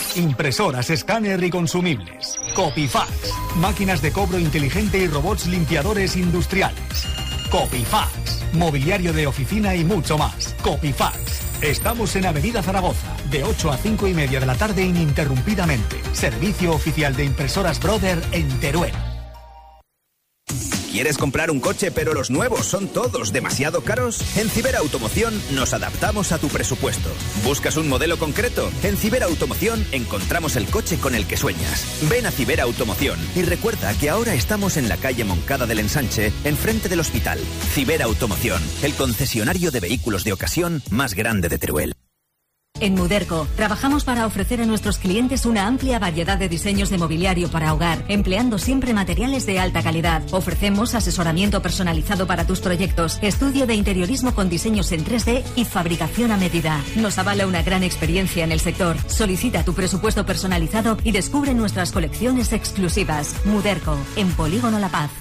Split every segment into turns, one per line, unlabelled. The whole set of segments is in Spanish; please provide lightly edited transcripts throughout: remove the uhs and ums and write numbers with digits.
Impresoras, escáner y consumibles. Copifax. Máquinas de cobro inteligente y robots limpiadores industriales. Copifax. Mobiliario de oficina y mucho más. Copifax. Estamos en Avenida Zaragoza, de 8 a 5 y media de la tarde ininterrumpidamente. Servicio oficial de Impresoras Brother en Teruel.
¿Quieres comprar un coche pero los nuevos son todos demasiado caros? En Ciberautomoción nos adaptamos a tu presupuesto. ¿Buscas un modelo concreto? En Ciberautomoción encontramos el coche con el que sueñas. Ven a Ciberautomoción y recuerda que ahora estamos en la calle Moncada del Ensanche, enfrente del hospital. Ciberautomoción, el concesionario de vehículos de ocasión más grande de Teruel.
En Muderco, trabajamos para ofrecer a nuestros clientes una amplia variedad de diseños de mobiliario para hogar, empleando siempre materiales de alta calidad. Ofrecemos asesoramiento personalizado para tus proyectos, estudio de interiorismo con diseños en 3D y fabricación a medida. Nos avala una gran experiencia en el sector. Solicita tu presupuesto personalizado y descubre nuestras colecciones exclusivas. Muderco, en Polígono La Paz.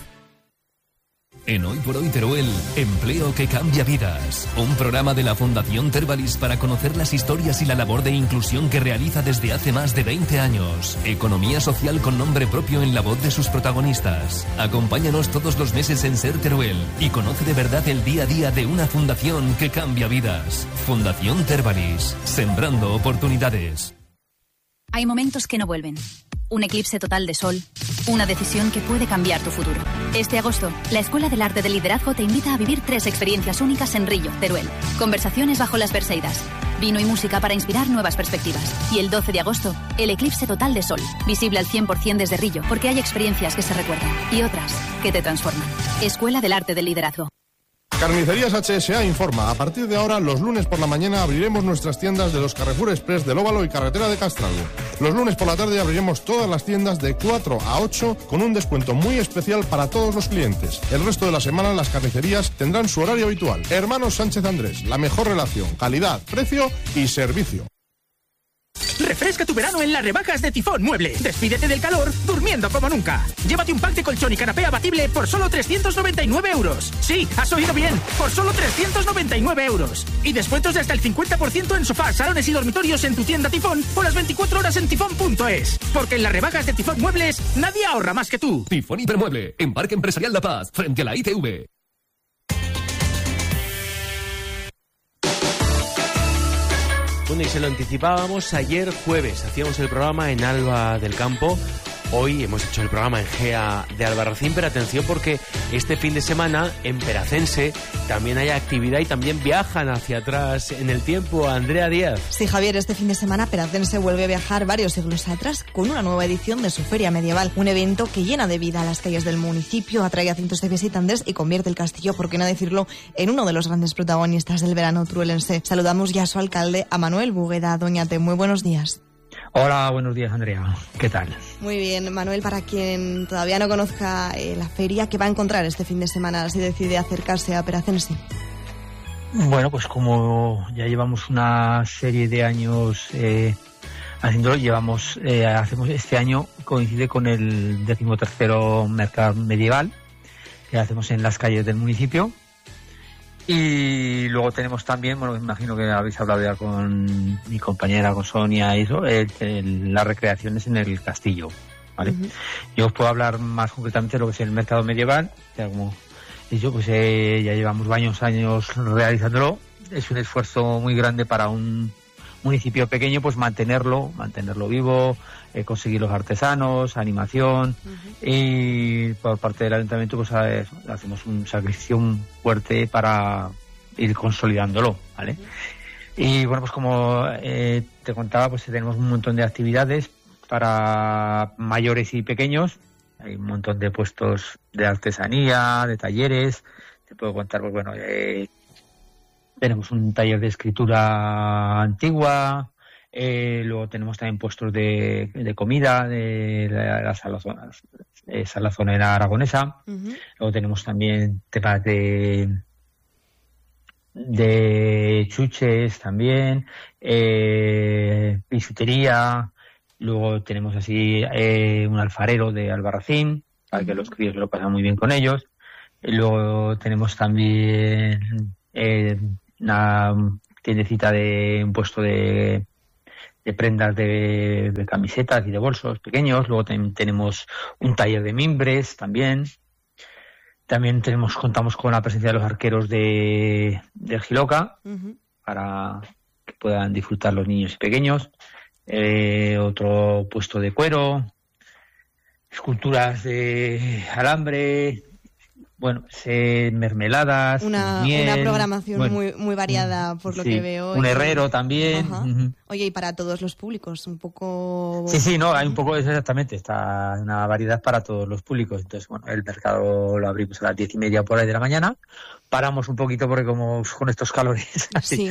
En Hoy por Hoy Teruel, Empleo que cambia vidas. Un programa de la Fundación Tervalis para conocer las historias y la labor de inclusión que realiza desde hace más de 20 años. Economía social con nombre propio en la voz de sus protagonistas. Acompáñanos todos los meses en Ser Teruel y conoce de verdad el día a día de una fundación que cambia vidas. Fundación Tervalis, sembrando oportunidades.
Hay momentos que no vuelven. Un eclipse total de sol. Una decisión que puede cambiar tu futuro. Este agosto, la Escuela del Arte del Liderazgo te invita a vivir 3 experiencias únicas en Rillo, Teruel. Conversaciones bajo las Perseidas. Vino y música para inspirar nuevas perspectivas. Y el 12 de agosto, el eclipse total de sol. Visible al 100% desde Rillo, porque hay experiencias que se recuerdan y otras que te transforman. Escuela del Arte del Liderazgo.
Carnicerías HSA informa, a partir de ahora, los lunes por la mañana abriremos nuestras tiendas de los Carrefour Express del Óvalo y Carretera de Castralgo. Los lunes por la tarde abriremos todas las tiendas de 4 a 8 con un descuento muy especial para todos los clientes. El resto de la semana las carnicerías tendrán su horario habitual. Hermanos Sánchez Andrés, la mejor relación, calidad, precio y servicio.
Refresca tu verano en las rebajas de Tifón Mueble. Despídete del calor durmiendo como nunca. Llévate un pack de colchón y canapé abatible por solo 399 euros. Sí, has oído bien, por solo 399 euros. Y descuentos de hasta el 50% en sofás, salones y dormitorios en tu tienda Tifón o las 24 horas en tifón.es. Porque en las rebajas de Tifón Muebles nadie ahorra más que tú.
Tifón Hipermueble, en Parque Empresarial La Paz, frente a la ITV.
Bueno, y se lo anticipábamos ayer jueves, hacíamos el programa en Alba del Campo. Hoy hemos hecho el programa en Gea de Albarracín, pero atención porque este fin de semana en Peracense también hay actividad y también viajan hacia atrás en el tiempo. Andrea Díaz.
Sí, Javier, este fin de semana Peracense vuelve a viajar varios siglos atrás con una nueva edición de su Feria Medieval. Un evento que llena de vida a las calles del municipio, atrae a cientos de visitantes y convierte el castillo, por qué no decirlo, en uno de los grandes protagonistas del verano truelense. Saludamos ya a su alcalde, a Manuel Bugueda. Doñate, muy buenos días.
Hola, buenos días, Andrea. ¿Qué tal?
Muy bien, Manuel, para quien todavía no conozca la feria, ¿qué va a encontrar este fin de semana si decide acercarse a Peracense?
Bueno, pues como ya llevamos una serie de años haciéndolo, hacemos este año, coincide con el 13º Mercado Medieval que hacemos en las calles del municipio. Y luego tenemos también, bueno, me imagino que habéis hablado ya con mi compañera, con Sonia y eso, las recreaciones en el castillo, ¿vale? Uh-huh. Yo os puedo hablar más concretamente de lo que es el mercado medieval, que como he dicho, pues ya llevamos varios años realizándolo. Es un esfuerzo muy grande para un municipio pequeño, pues mantenerlo vivo, conseguir los artesanos, animación. Uh-huh. Y por parte del ayuntamiento pues hacemos un sacrificio fuerte para ir consolidándolo, ¿vale? Uh-huh. Y bueno, pues como te contaba, pues tenemos un montón de actividades para mayores y pequeños. Hay un montón de puestos de artesanía, de talleres. Te puedo contar, pues bueno, tenemos un taller de escritura antigua, luego tenemos también puestos de comida de la salazonera aragonesa. Uh-huh. Luego tenemos también temas de chuches también, bisutería. Luego tenemos así un alfarero de Albarracín, para que los críos lo pasan muy bien con ellos. Y luego tenemos también una tiendecita de un puesto de prendas de camisetas y de bolsos pequeños. Luego tenemos un taller de mimbres también. También contamos con la presencia de los arqueros del Giloca, para que puedan disfrutar los niños y pequeños. Otro puesto de cuero, esculturas de alambre, mermeladas, miel,
una programación muy variada, por lo que veo.
Un herrero también.
Oye, y para todos los públicos, un poco...
Sí, hay un poco, exactamente, está una variedad para todos los públicos. Entonces, el mercado lo abrimos a las 10:30 por ahí de la mañana. Paramos un poquito porque como con estos calores, así,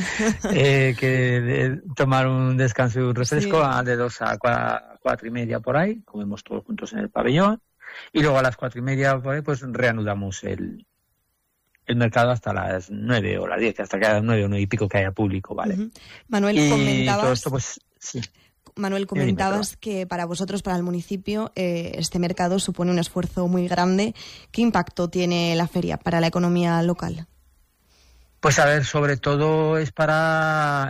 que tomar un descanso y un refresco, de 2 a 4:30 por ahí, comemos todos juntos en el pabellón. Y luego a las 4:30 por ahí, pues reanudamos el mercado hasta las 9 o las 10, hasta que a las 9 o 9 y pico que haya público, ¿vale?
Manuel, comentabas...
todo esto, pues, sí.
Manuel, comentabas que para vosotros, para el municipio, este mercado supone un esfuerzo muy grande. ¿Qué impacto tiene la feria para la economía local?
Pues a ver, sobre todo es para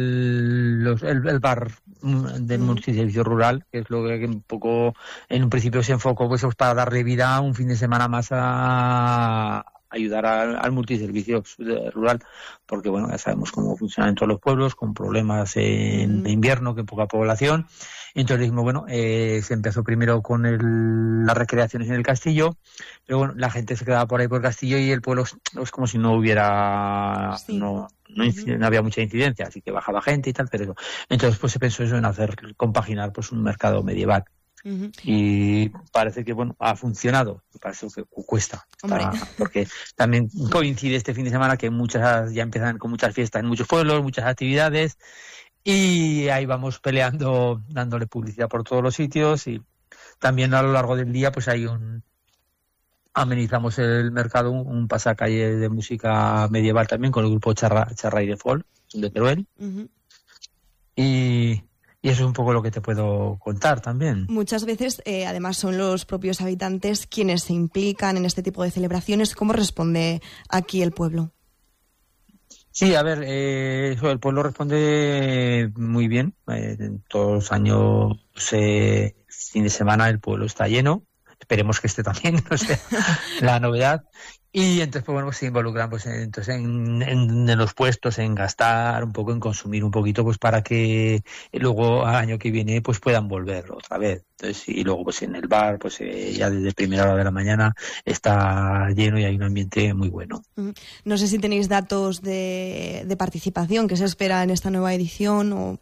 el bar del multiservicio rural, que es lo que un poco en un principio se enfocó, pues para darle vida un fin de semana más a ayudar al multiservicio rural, porque ya sabemos cómo funciona en todos los pueblos, con problemas en invierno, que poca población. Entonces dijimos, se empezó primero con las recreaciones en el castillo, pero la gente se quedaba por ahí por el castillo y el pueblo es como si no hubiera, no había mucha incidencia, así que bajaba gente y tal, pero eso. Entonces pues se pensó eso en compaginar pues un mercado medieval. Y parece que ha funcionado, parece que cuesta, porque también coincide este fin de semana que ya empiezan con muchas fiestas en muchos pueblos, muchas actividades, y ahí vamos peleando, dándole publicidad por todos los sitios. Y también a lo largo del día pues amenizamos el mercado, un pasacalle de música medieval también con el grupo Charray de Folk de Teruel. Y eso es un poco lo que te puedo contar también. Muchas veces,
además, son los propios habitantes quienes se implican en este tipo de celebraciones. ¿Cómo responde aquí el pueblo?
Sí, a ver, el pueblo responde muy bien. Todos los años, fin de semana, el pueblo está lleno. Esperemos que esté también, no sé, la novedad. Y entonces, pues se involucran en los puestos, en gastar un poco, en consumir un poquito, pues para que luego al año que viene pues puedan volver otra vez. Entonces, y luego pues en el bar, pues ya desde primera hora de la mañana está lleno y hay un ambiente muy bueno.
No sé si tenéis datos de participación que se espera en esta nueva edición o...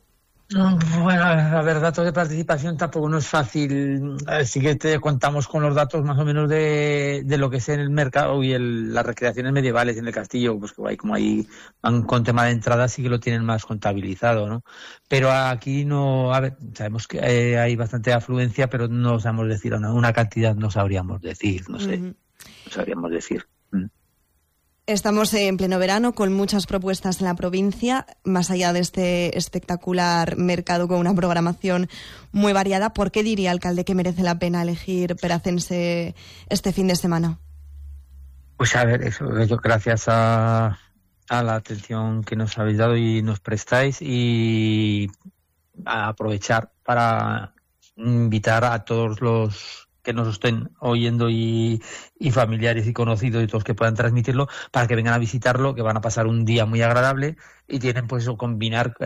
A ver, datos de participación tampoco no es fácil. Sí que te contamos con los datos más o menos de lo que es en el mercado y las recreaciones medievales en el castillo, pues que como ahí van con tema de entrada sí que lo tienen más contabilizado, ¿no? Pero aquí no, sabemos que hay bastante afluencia, pero no sabemos decir una cantidad, no sabríamos decir, no sabríamos decir.
Estamos en pleno verano con muchas propuestas en la provincia, más allá de este espectacular mercado con una programación muy variada. ¿Por qué diría, alcalde, que merece la pena elegir Peracense este fin de semana?
Pues a ver, eso gracias a la atención que nos habéis dado y nos prestáis, y a aprovechar para invitar a todos los que nos estén oyendo y familiares y conocidos y todos que puedan transmitirlo, para que vengan a visitarlo, que van a pasar un día muy agradable y tienen pues eso, combinar,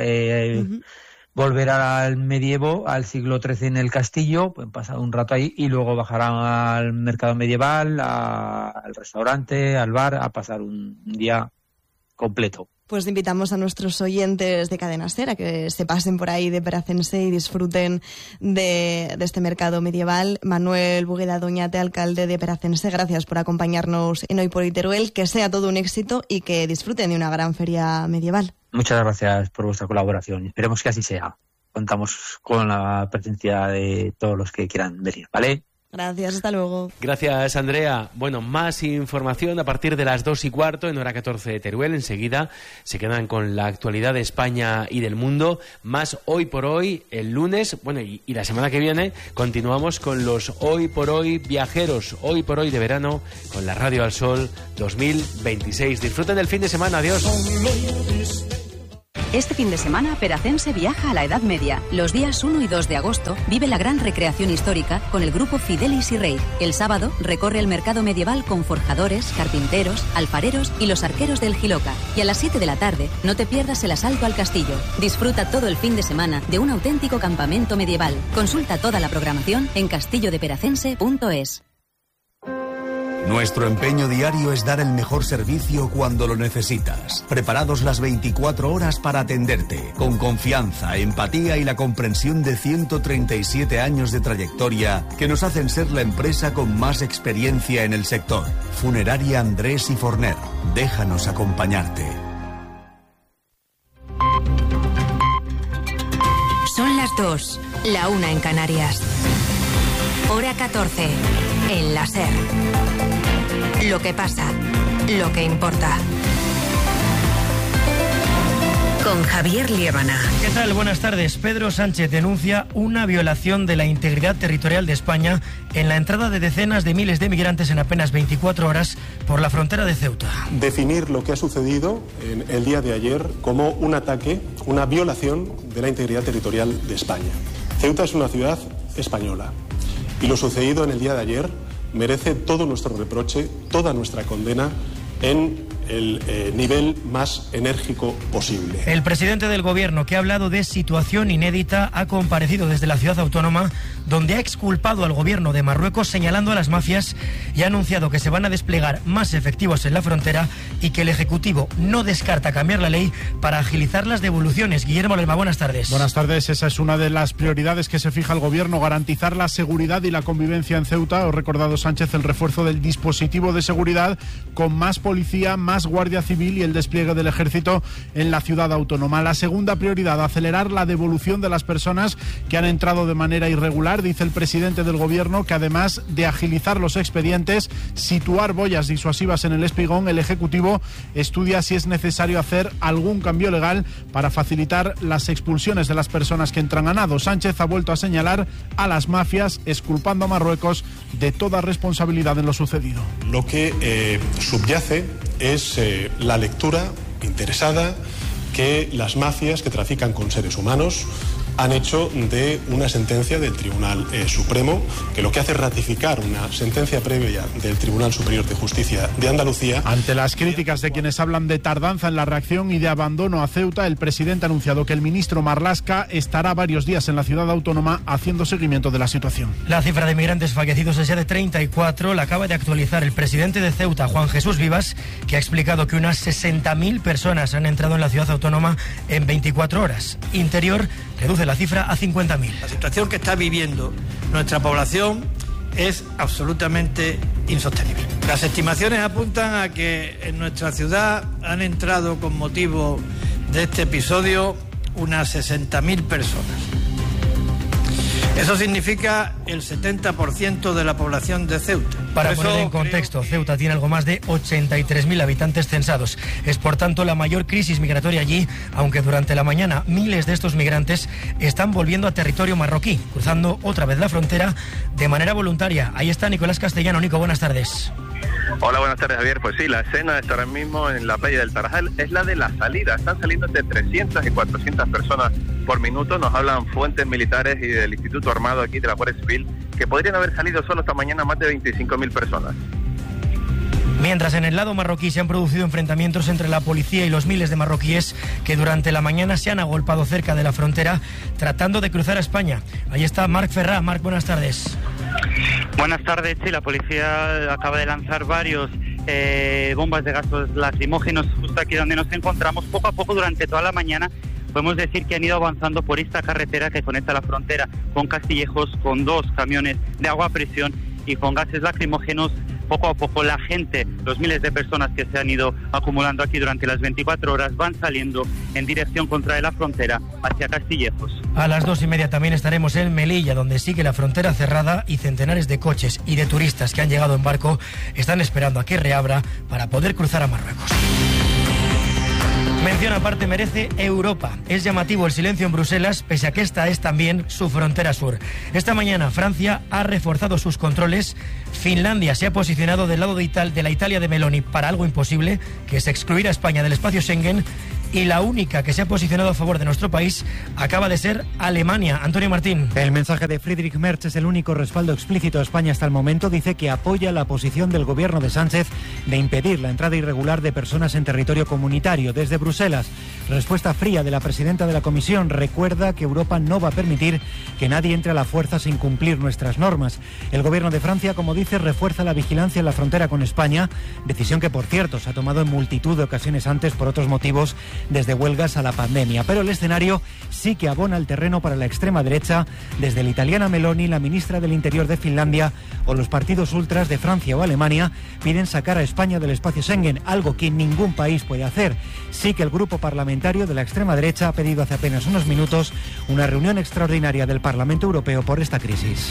volver al medievo, al siglo XIII en el castillo, pueden pasar un rato ahí y luego bajar al mercado medieval, al restaurante, al bar, a pasar un día completo.
Pues invitamos a nuestros oyentes de Cadena SER a que se pasen por ahí de Peracense y disfruten de este mercado medieval. Manuel Bugueda Doñate, alcalde de Peracense, gracias por acompañarnos en Hoy por Hoy Teruel. Que sea todo un éxito y que disfruten de una gran feria medieval.
Muchas gracias por vuestra colaboración. Esperemos que así sea. Contamos con la presencia de todos los que quieran venir, ¿vale?
Gracias, hasta luego.
Gracias, Andrea. Bueno, más información a partir de las 2:15 en hora 14 de Teruel. Enseguida se quedan con la actualidad de España y del mundo. Más Hoy por Hoy el lunes. Bueno, y la semana que viene continuamos con los Hoy por Hoy viajeros. Hoy por Hoy de verano con la Radio al Sol 2026. Disfruten del fin de semana. Adiós.
Este fin de semana, Peracense viaja a la Edad Media. Los días 1 y 2 de agosto vive la gran recreación histórica con el grupo Fidelis y Rey. El sábado recorre el mercado medieval con forjadores, carpinteros, alfareros y los arqueros del Giloca. Y a las 7 de la tarde no te pierdas el asalto al castillo. Disfruta todo el fin de semana de un auténtico campamento medieval. Consulta toda la programación en castillodeperacense.es.
Nuestro empeño diario es dar el mejor servicio cuando lo necesitas. Preparados las 24 horas para atenderte, con confianza, empatía y la comprensión de 137 años de trayectoria que nos hacen ser la empresa con más experiencia en el sector. Funeraria Andrés y Forner. Déjanos acompañarte.
Son las 2, la 1 en Canarias. Hora 14, en la SER. Lo que pasa, lo que importa. Con Javier Liébana.
¿Qué tal? Buenas tardes. Pedro Sánchez denuncia una violación de la integridad territorial de España en la entrada de decenas de miles de migrantes en apenas 24 horas por la frontera de Ceuta.
Definir lo que ha sucedido en el día de ayer como un ataque, una violación de la integridad territorial de España. Ceuta es una ciudad española y lo sucedido en el día de ayer merece todo nuestro reproche, toda nuestra condena en el nivel más enérgico posible.
El presidente del gobierno, que ha hablado de situación inédita, ha comparecido desde la ciudad autónoma, donde ha exculpado al gobierno de Marruecos señalando a las mafias y ha anunciado que se van a desplegar más efectivos en la frontera y que el Ejecutivo no descarta cambiar la ley para agilizar las devoluciones. Guillermo Lerma, buenas tardes.
Buenas tardes. Esa es una de las prioridades que se fija el gobierno, garantizar la seguridad y la convivencia en Ceuta. Ha recordado Sánchez el refuerzo del dispositivo de seguridad con más policía, más Guardia Civil y el despliegue del Ejército en la ciudad autónoma. La segunda prioridad, acelerar la devolución de las personas que han entrado de manera irregular. Dice el presidente del gobierno que además de agilizar los expedientes, situar boyas disuasivas en el espigón, el Ejecutivo estudia si es necesario hacer algún cambio legal para facilitar las expulsiones de las personas que entran a nado. Sánchez ha vuelto a señalar a las mafias, exculpando a Marruecos de toda responsabilidad en lo sucedido.
Lo que subyace es la lectura interesada que las mafias que trafican con seres humanos han hecho de una sentencia del Tribunal Supremo, que lo que hace es ratificar una sentencia previa del Tribunal Superior de Justicia de Andalucía.
Ante las críticas de quienes hablan de tardanza en la reacción y de abandono a Ceuta, el presidente ha anunciado que el ministro Marlaska estará varios días en la ciudad autónoma haciendo seguimiento de la situación.
La cifra de migrantes fallecidos es ya de 34, la acaba de actualizar el presidente de Ceuta, Juan Jesús Vivas, que ha explicado que unas 60.000 personas han entrado en la ciudad autónoma en 24 horas. Interior reduce la cifra a 50.000.
La situación que está viviendo nuestra población es absolutamente insostenible. Las estimaciones apuntan a que en nuestra ciudad han entrado con motivo de este episodio unas 60.000 personas. Eso significa el 70% de la población de Ceuta.
Para poner en contexto, Ceuta tiene algo más de 83.000 habitantes censados. Es por tanto la mayor crisis migratoria allí, aunque durante la mañana miles de estos migrantes están volviendo a territorio marroquí, cruzando otra vez la frontera de manera voluntaria. Ahí está Nicolás Castellano. Nico, buenas tardes.
Hola, buenas tardes, Javier. Pues sí, la escena está ahora mismo en la playa del Tarajal, es la de la salida. Están saliendo entre 300 y 400 personas por minuto. Nos hablan fuentes militares y del Instituto Armado aquí de la Guardia Civil que podrían haber salido solo esta mañana más de 25.000 personas.
Mientras en el lado marroquí se han producido enfrentamientos entre la policía y los miles de marroquíes que durante la mañana se han agolpado cerca de la frontera tratando de cruzar a España. Ahí está Marc Ferrá. Marc, buenas tardes.
Buenas tardes. Sí, la policía acaba de lanzar varios bombas de gases lacrimógenos justo aquí donde nos encontramos. Poco a poco durante toda la mañana podemos decir que han ido avanzando por esta carretera que conecta la frontera con Castillejos, con 2 camiones de agua a presión y con gases lacrimógenos. Poco a poco la gente, los miles de personas que se han ido acumulando aquí durante las 24 horas van saliendo en dirección contraria la frontera hacia Castillejos.
A las 2:30 también estaremos en Melilla, donde sigue la frontera cerrada y centenares de coches y de turistas que han llegado en barco están esperando a que reabra para poder cruzar a Marruecos. Mención aparte merece Europa. Es llamativo el silencio en Bruselas, pese a que esta es también su frontera sur. Esta mañana Francia ha reforzado sus controles. Finlandia se ha posicionado del lado de la Italia de Meloni para algo imposible, que es excluir a España del espacio Schengen. y la única que se ha posicionado a favor de nuestro país acaba de ser Alemania. Antonio Martín.
El mensaje de Friedrich Merz es el único respaldo explícito a España hasta el momento. Dice que apoya la posición del gobierno de Sánchez de impedir la entrada irregular de personas en territorio comunitario. Desde Bruselas, respuesta fría de la presidenta de la Comisión. Recuerda que Europa no va a permitir que nadie entre a la fuerza sin cumplir nuestras normas. El gobierno de Francia, como dice, refuerza la vigilancia en la frontera con España, decisión que, por cierto, se ha tomado en multitud de ocasiones antes por otros motivos, desde huelgas a la pandemia. Pero el escenario sí que abona el terreno para la extrema derecha, desde la italiana Meloni, la ministra del Interior de Finlandia o los partidos ultras de Francia o Alemania piden sacar a España del espacio Schengen, algo que ningún país puede hacer. Sí que el grupo parlamentario de la extrema derecha ha pedido hace apenas unos minutos una reunión extraordinaria del Parlamento Europeo por esta crisis.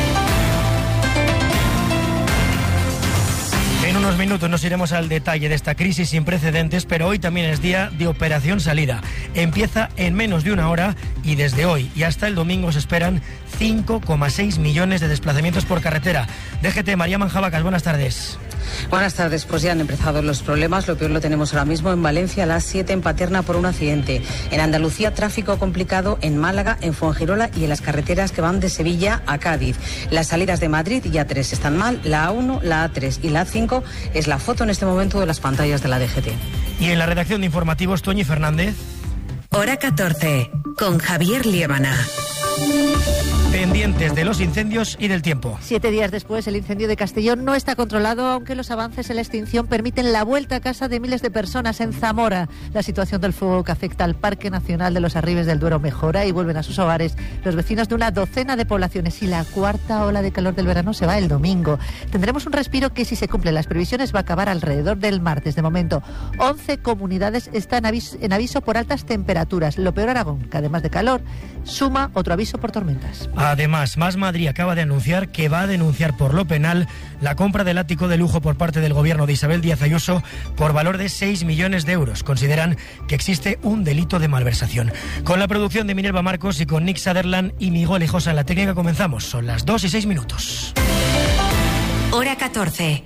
En unos minutos nos iremos al detalle de esta crisis sin precedentes, pero hoy también es día de Operación Salida. Empieza en menos de una hora y desde hoy y hasta el domingo se esperan 5,6 millones de desplazamientos por carretera. DGT, María Manjabacas, buenas tardes.
Buenas tardes, pues ya han empezado los problemas. Lo peor lo tenemos ahora mismo en Valencia, a las 7 en Paterna por un accidente. En Andalucía, tráfico complicado en Málaga, en Fuengirola y en las carreteras que van de Sevilla a Cádiz. Las salidas de Madrid y A3 están mal, la A1, la A3 y la A5 es la foto en este momento de las pantallas de la DGT.
Y en la redacción de informativos, Toñi Fernández.
Hora 14, con Javier Liébana.
Pendientes de los incendios y del tiempo.
7 días después, el incendio de Castellón no está controlado, aunque los avances en la extinción permiten la vuelta a casa de miles de personas en Zamora. La situación del fuego que afecta al Parque Nacional de los Arribes del Duero mejora y vuelven a sus hogares los vecinos de una docena de poblaciones. Y la cuarta ola de calor del verano se va el domingo. Tendremos un respiro que, si se cumplen las previsiones, va a acabar alrededor del martes. De momento, 11 comunidades están en aviso por altas temperaturas. Lo peor, Aragón, que además de calor, suma otro aviso por tormentas.
Además, Más Madrid acaba de anunciar que va a denunciar por lo penal la compra del ático de lujo por parte del gobierno de Isabel Díaz Ayuso por valor de 6 millones de euros. Consideran que existe un delito de malversación. Con la producción de Minerva Marcos y con Nick Sutherland y Miguel Hijosa en la técnica comenzamos. Son las 2:06.
Hora 14.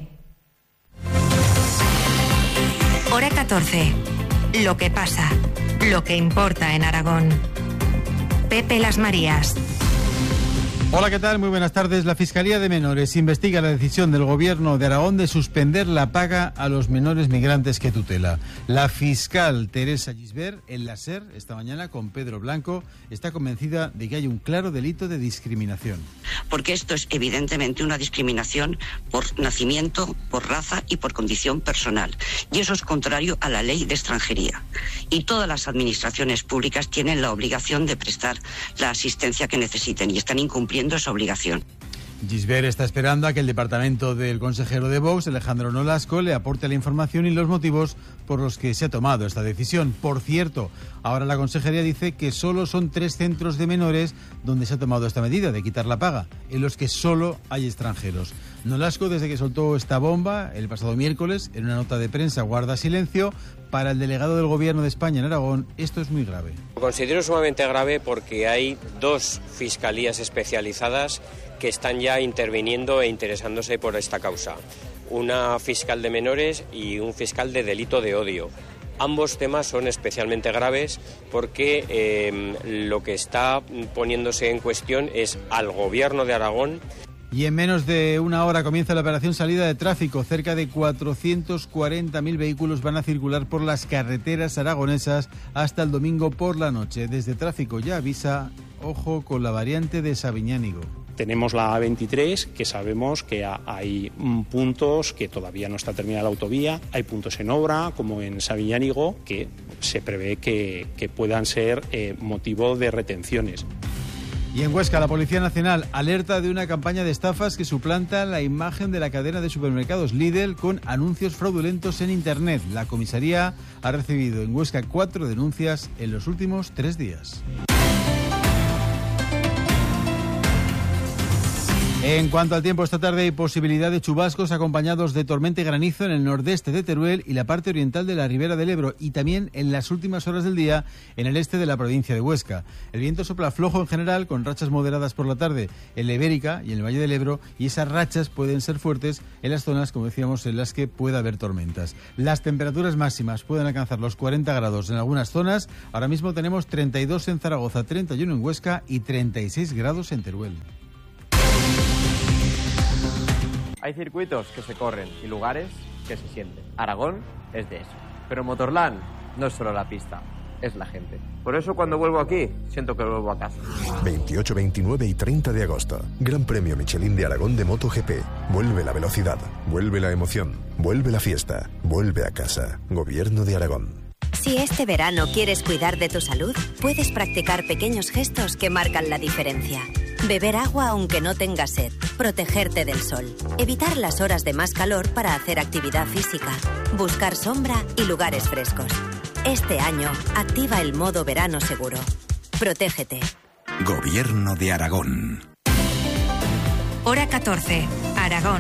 Hora 14. Lo que pasa, lo que importa en Aragón. Pepe Las Marías.
Hola, ¿qué tal? Muy buenas tardes. La Fiscalía de Menores investiga la decisión del Gobierno de Aragón de suspender la paga a los menores migrantes que tutela. La fiscal Teresa Gisbert, en la SER, esta mañana con Pedro Blanco, está convencida de que hay un claro delito de discriminación.
Porque esto es evidentemente una discriminación por nacimiento, por raza y por condición personal. Y eso es contrario a la ley de extranjería. Y todas las administraciones públicas tienen la obligación de prestar la asistencia que necesiten y están incumpliendo esa obligación.
Gisbert está esperando a que el departamento del consejero de Vox, Alejandro Nolasco, le aporte la información y los motivos por los que se ha tomado esta decisión. Por cierto, ahora la consejería dice que solo son 3 centros de menores donde se ha tomado esta medida de quitar la paga, en los que solo hay extranjeros. Nolasco, desde que soltó esta bomba el pasado miércoles, en una nota de prensa, guarda silencio. Para el delegado del Gobierno de España en Aragón, esto es muy grave.
Lo considero sumamente grave porque hay 2 fiscalías especializadas que están ya interviniendo e interesándose por esta causa. Una fiscal de menores y un fiscal de delito de odio. Ambos temas son especialmente graves porque lo que está poniéndose en cuestión es al Gobierno de Aragón.
Y en menos de una hora comienza la operación salida de tráfico. Cerca de 440.000 vehículos van a circular por las carreteras aragonesas hasta el domingo por la noche. Desde Tráfico ya avisa, ojo con la variante de Sabiñánigo.
Tenemos la A23, que sabemos que hay puntos que todavía no está terminada la autovía, hay puntos en obra, como en Sabiñánigo, que se prevé que puedan ser motivo de retenciones.
Y en Huesca, la Policía Nacional alerta de una campaña de estafas que suplanta la imagen de la cadena de supermercados Lidl con anuncios fraudulentos en Internet. La comisaría ha recibido en Huesca 4 denuncias en los últimos 3 días. En cuanto al tiempo, esta tarde hay posibilidad de chubascos acompañados de tormenta y granizo en el nordeste de Teruel y la parte oriental de la Ribera del Ebro, y también en las últimas horas del día en el este de la provincia de Huesca. El viento sopla flojo en general, con rachas moderadas por la tarde en la Ibérica y en el Valle del Ebro, y esas rachas pueden ser fuertes en las zonas, como decíamos, en las que pueda haber tormentas. Las temperaturas máximas pueden alcanzar los 40 grados en algunas zonas. Ahora mismo tenemos 32 en Zaragoza, 31 en Huesca y 36 grados en Teruel.
Hay circuitos que se corren y lugares que se sienten. Aragón es de eso. Pero Motorland no es solo la pista, es la gente. Por eso cuando vuelvo aquí, siento que vuelvo a casa.
28, 29 y 30 de agosto. Gran Premio Michelin de Aragón de MotoGP. Vuelve la velocidad, vuelve la emoción, vuelve la fiesta, vuelve a casa. Gobierno de Aragón.
Si este verano quieres cuidar de tu salud, puedes practicar pequeños gestos que marcan la diferencia. Beber agua aunque no tengas sed, protegerte del sol, evitar las horas de más calor para hacer actividad física, buscar sombra y lugares frescos. Este año, activa el modo verano seguro. Protégete.
Gobierno de Aragón.
Hora 14, Aragón.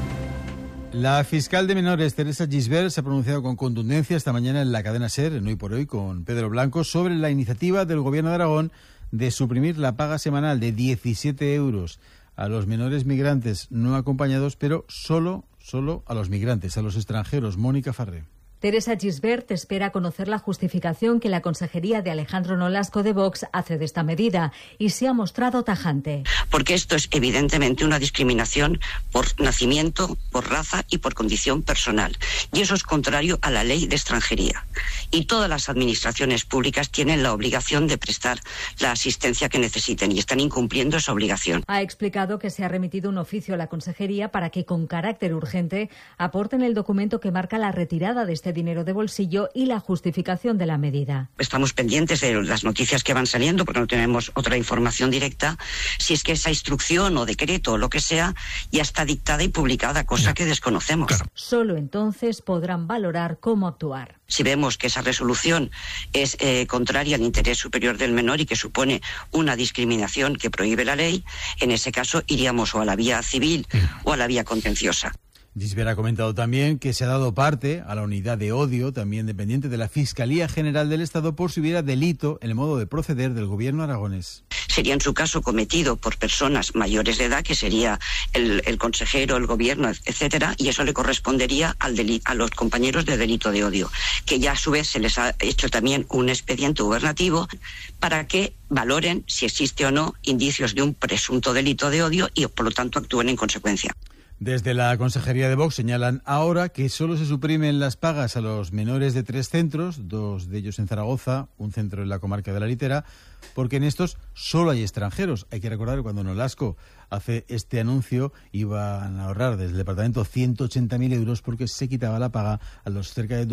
La fiscal de menores, Teresa Gisbert, se ha pronunciado con contundencia esta mañana en la cadena SER, en Hoy por Hoy, con Pedro Blanco, sobre la iniciativa del Gobierno de Aragón de suprimir la paga semanal de 17 euros a los menores migrantes no acompañados, pero solo a los migrantes, a los extranjeros. Mónica Farré.
Teresa Gisbert espera conocer la justificación que la consejería de Alejandro Nolasco de Vox hace de esta medida y se ha mostrado tajante.
Porque esto es evidentemente una discriminación por nacimiento, por raza y por condición personal. Y eso es contrario a la ley de extranjería. Y todas las administraciones públicas tienen la obligación de prestar la asistencia que necesiten y están incumpliendo esa obligación.
Ha explicado que se ha remitido un oficio a la consejería para que con carácter urgente aporten el documento que marca la retirada de este dinero de bolsillo y la justificación de la medida.
Estamos pendientes de las noticias que van saliendo porque no tenemos otra información directa, si es que esa instrucción o decreto o lo que sea ya está dictada y publicada, cosa que desconocemos. Claro.
Solo entonces podrán valorar cómo actuar.
Si vemos que esa resolución es contraria al interés superior del menor y que supone una discriminación que prohíbe la ley, en ese caso iríamos o a la vía civil o a la vía contenciosa.
Gisbert ha comentado también que se ha dado parte a la unidad de odio, también dependiente de la Fiscalía General del Estado, por si hubiera delito en el modo de proceder del gobierno aragonés.
Sería en su caso cometido por personas mayores de edad, que sería el consejero, el gobierno, etcétera, y eso le correspondería a los compañeros de delito de odio, que ya a su vez se les ha hecho también un expediente gubernativo para que valoren si existe o no indicios de un presunto delito de odio y por lo tanto actúen en consecuencia.
Desde la Consejería de Vox señalan ahora que solo se suprimen las pagas a los menores de 3 centros, 2 de ellos en Zaragoza, un centro en la comarca de la Litera, porque en estos solo hay extranjeros. Hay que recordar que cuando Nolasco hace este anuncio iban a ahorrar desde el departamento 180.000 euros porque se quitaba la paga a los cerca de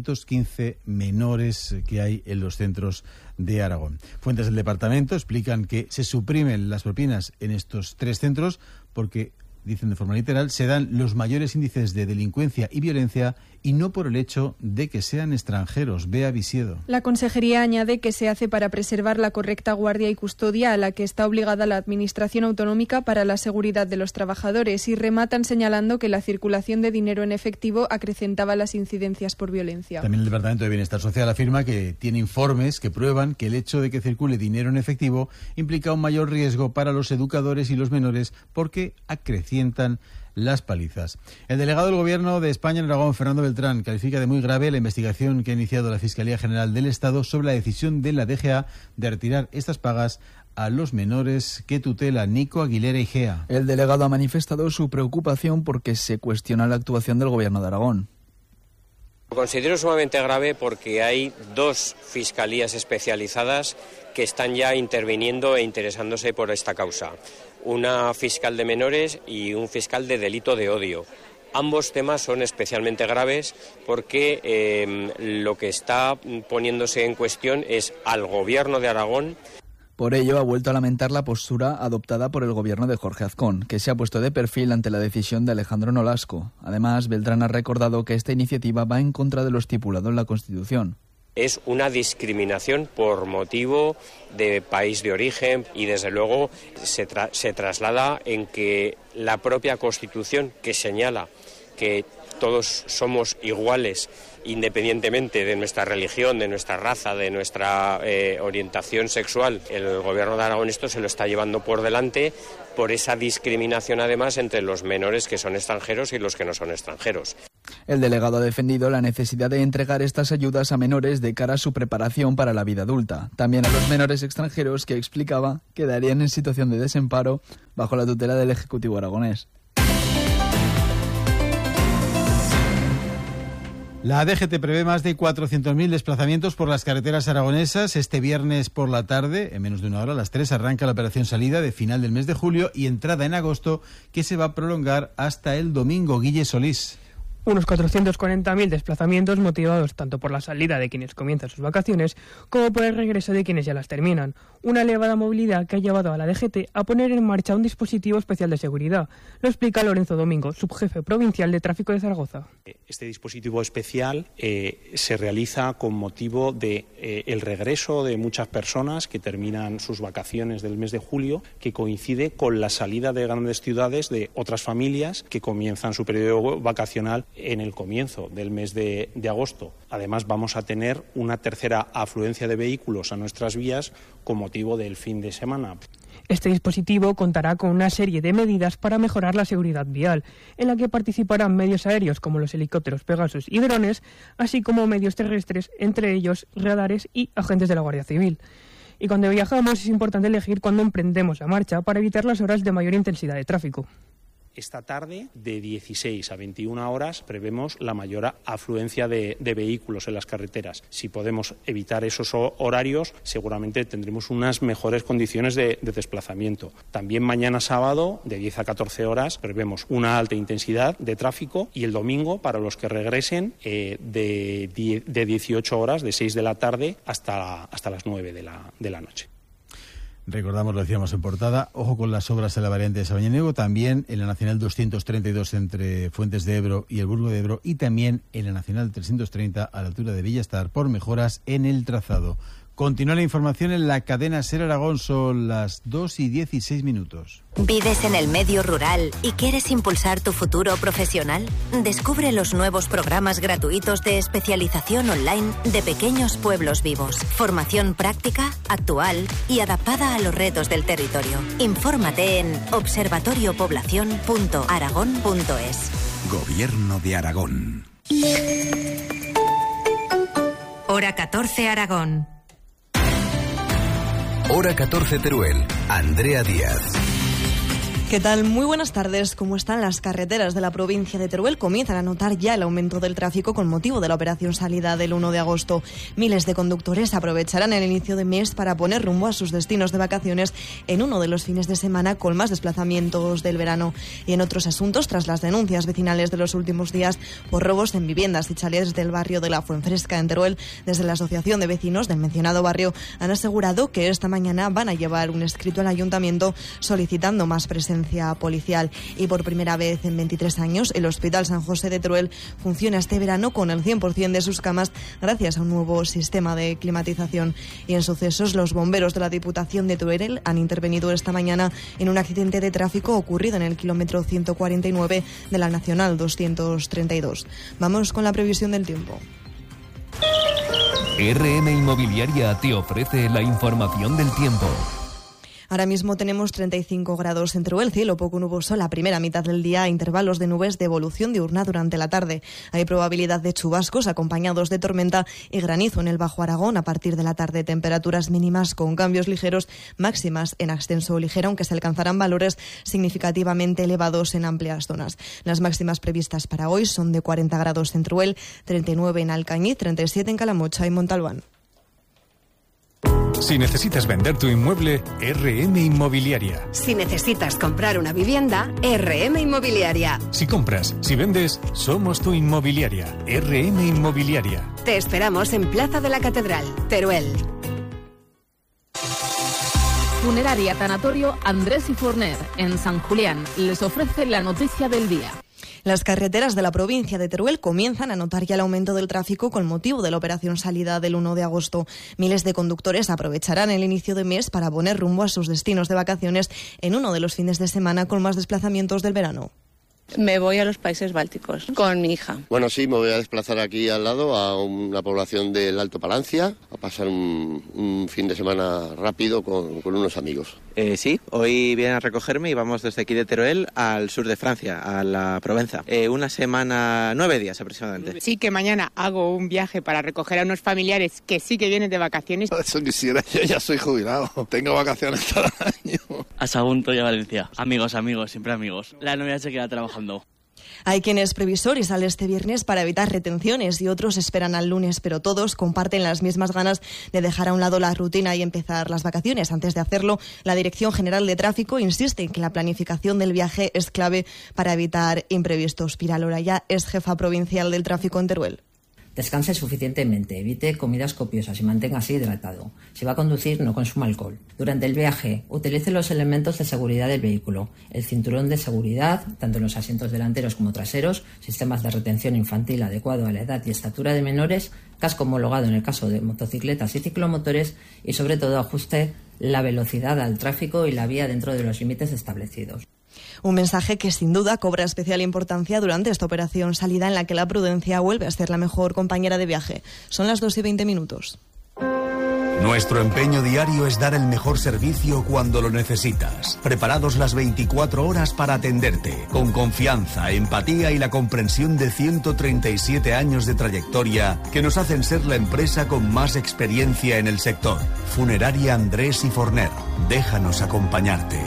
215 menores que hay en los centros de Aragón. Fuentes del departamento explican que se suprimen las propinas en estos 3 centros porque, dicen de forma literal, se dan los mayores índices de delincuencia y violencia y no por el hecho de que sean extranjeros. Bea Visiedo.
La consejería añade que se hace para preservar la correcta guardia y custodia a la que está obligada la Administración Autonómica para la seguridad de los trabajadores y rematan señalando que la circulación de dinero en efectivo acrecentaba las incidencias por violencia.
También el Departamento de Bienestar Social afirma que tiene informes que prueban que el hecho de que circule dinero en efectivo implica un mayor riesgo para los educadores y los menores porque acrecientan las palizas. El delegado del Gobierno de España en Aragón, Fernando Beltrán, califica de muy grave la investigación que ha iniciado la Fiscalía General del Estado sobre la decisión de la DGA de retirar estas pagas a los menores que tutela. Nico Aguilera Igea.
El delegado ha manifestado su preocupación porque se cuestiona la actuación del Gobierno de Aragón.
Lo considero sumamente grave porque hay 2 fiscalías especializadas que están ya interviniendo e interesándose por esta causa. Una fiscal de menores y un fiscal de delito de odio. Ambos temas son especialmente graves porque lo que está poniéndose en cuestión es al Gobierno de Aragón.
Por ello, ha vuelto a lamentar la postura adoptada por el gobierno de Jorge Azcón, que se ha puesto de perfil ante la decisión de Alejandro Nolasco. Además, Beltrán ha recordado que esta iniciativa va en contra de lo estipulado en la Constitución.
es una discriminación por motivo de país de origen y desde luego se traslada en que la propia Constitución, que señala que todos somos iguales independientemente de nuestra religión, de nuestra raza, de nuestra orientación sexual, el Gobierno de Aragón esto se lo está llevando por delante por esa discriminación además entre los menores que son extranjeros y los que no son extranjeros.
El delegado ha defendido la necesidad de entregar estas ayudas a menores de cara a su preparación para la vida adulta. También a los menores extranjeros que explicaba quedarían en situación de desamparo bajo la tutela del Ejecutivo aragonés.
La DGT prevé más de 400.000 desplazamientos por las carreteras aragonesas. Este viernes por la tarde, en menos de una hora, a las 3, arranca la operación salida de final del mes de julio y entrada en agosto, que se va a prolongar hasta el domingo. Guille Solís.
Unos 440.000 desplazamientos motivados tanto por la salida de quienes comienzan sus vacaciones como por el regreso de quienes ya las terminan. Una elevada movilidad que ha llevado a la DGT a poner en marcha un dispositivo especial de seguridad. Lo explica Lorenzo Domingo, subjefe provincial de Tráfico de Zaragoza.
Este dispositivo especial se realiza con motivo de el regreso de muchas personas que terminan sus vacaciones del mes de julio, que coincide con la salida de grandes ciudades de otras familias que comienzan su periodo vacacional en el comienzo del mes de agosto. Además, vamos a tener una tercera afluencia de vehículos a nuestras vías con motivo del fin de semana.
Este dispositivo contará con una serie de medidas para mejorar la seguridad vial, en la que participarán medios aéreos como los helicópteros Pegasus y drones, así como medios terrestres, entre ellos radares y agentes de la Guardia Civil. Y cuando viajamos es importante elegir cuándo emprendemos la marcha para evitar las horas de mayor intensidad de tráfico.
Esta tarde, de 16 a 21 horas, prevemos la mayor afluencia de vehículos en las carreteras. Si podemos evitar esos horarios, seguramente tendremos unas mejores condiciones de desplazamiento. También mañana sábado, de 10 a 14 horas, prevemos una alta intensidad de tráfico y el domingo, para los que regresen, de 18 horas, de 6 de la tarde hasta las 9 de la noche.
Recordamos, lo decíamos en portada, ojo con las obras en la variante de Sabañánigo, también en la Nacional 232 entre Fuentes de Ebro y el Burgo de Ebro, y también en la Nacional 330 a la altura de Villastar por mejoras en el trazado. Continúa la información en la cadena SER Aragón, son las 2:16.
¿Vives en el medio rural y quieres impulsar tu futuro profesional? Descubre los nuevos programas gratuitos de especialización online de Pequeños Pueblos Vivos. Formación práctica, actual y adaptada a los retos del territorio. Infórmate en observatoriopoblacion.aragón.es.
Gobierno de Aragón.
Hora 14 Aragón.
Hora 14 Teruel. Andrea Díaz.
¿Qué tal? Muy buenas tardes. ¿Cómo están las carreteras de la provincia de Teruel? Comienzan a notar ya el aumento del tráfico con motivo de la operación salida del 1 de agosto. Miles de conductores aprovecharán el inicio de mes para poner rumbo a sus destinos de vacaciones en uno de los fines de semana con más desplazamientos del verano. Y en otros asuntos, tras las denuncias vecinales de los últimos días por robos en viviendas y chalés del barrio de la Fuenfresca en Teruel, desde la Asociación de Vecinos del mencionado barrio han asegurado que esta mañana van a llevar un escrito al ayuntamiento solicitando más presencia policial. Y por primera vez en 23 años, el Hospital San José de Teruel funciona este verano con el 100% de sus camas gracias a un nuevo sistema de climatización. Y en sucesos, los bomberos de la Diputación de Teruel han intervenido esta mañana en un accidente de tráfico ocurrido en el kilómetro 149 de la Nacional 232. Vamos con la previsión del tiempo.
RM Inmobiliaria te ofrece la información del tiempo.
Ahora mismo tenemos 35 grados en Teruel, cielo poco nuboso la primera mitad del día, intervalos de nubes de evolución diurna durante la tarde. Hay probabilidad de chubascos acompañados de tormenta y granizo en el Bajo Aragón a partir de la tarde. Temperaturas mínimas con cambios ligeros, máximas en ascenso ligero, aunque se alcanzarán valores significativamente elevados en amplias zonas. Las máximas previstas para hoy son de 40 grados en Teruel, 39 en Alcañiz, 37 en Calamocha y Montalbán.
Si necesitas vender tu inmueble, RM Inmobiliaria.
Si necesitas comprar una vivienda, RM Inmobiliaria.
Si compras, si vendes, somos tu inmobiliaria. RM Inmobiliaria.
Te esperamos en Plaza de la Catedral, Teruel.
Funeraria Tanatorio Andrés y Forner, en San Julián, les ofrece la noticia del día.
Las carreteras de la provincia de Teruel comienzan a notar ya el aumento del tráfico con motivo de la operación salida del 1 de agosto. Miles de conductores aprovecharán el inicio de mes para poner rumbo a sus destinos de vacaciones en uno de los fines de semana con más desplazamientos del verano.
Me voy a los países bálticos con mi hija.
Bueno, sí, me voy a desplazar aquí al lado a una población del Alto Palancia a pasar un fin de semana rápido con unos amigos.
Sí, hoy vienen a recogerme y vamos desde aquí de Teruel al sur de Francia, a la Provenza. Una semana, 9 días aproximadamente.
Sí, que mañana hago un viaje para recoger a unos familiares que sí que vienen de vacaciones.
Eso quisiera, yo ya soy jubilado, tengo vacaciones todo el año.
A Sagunto y a Valencia. Amigos, siempre amigos. La novia se queda trabajando.
Hay quien es previsor y sale este viernes para evitar retenciones y otros esperan al lunes, pero todos comparten las mismas ganas de dejar a un lado la rutina y empezar las vacaciones. Antes de hacerlo, la Dirección General de Tráfico insiste en que la planificación del viaje es clave para evitar imprevistos. Pilar Oraya es jefa provincial del tráfico en Teruel.
Descanse suficientemente, evite comidas copiosas y manténgase hidratado. Si va a conducir, no consuma alcohol. Durante el viaje, utilice los elementos de seguridad del vehículo. El cinturón de seguridad, tanto en los asientos delanteros como traseros, sistemas de retención infantil adecuado a la edad y estatura de menores, casco homologado en el caso de motocicletas y ciclomotores y, sobre todo, ajuste la velocidad al tráfico y la vía dentro de los límites establecidos.
Un mensaje que sin duda cobra especial importancia durante esta operación salida en la que la prudencia vuelve a ser la mejor compañera de viaje. Son las 2:20.
Nuestro empeño diario es dar el mejor servicio cuando lo necesitas. Preparados las 24 horas para atenderte, con confianza, empatía y la comprensión de 137 años de trayectoria que nos hacen ser la empresa con más experiencia en el sector. Funeraria Andrés y Forner. Déjanos acompañarte.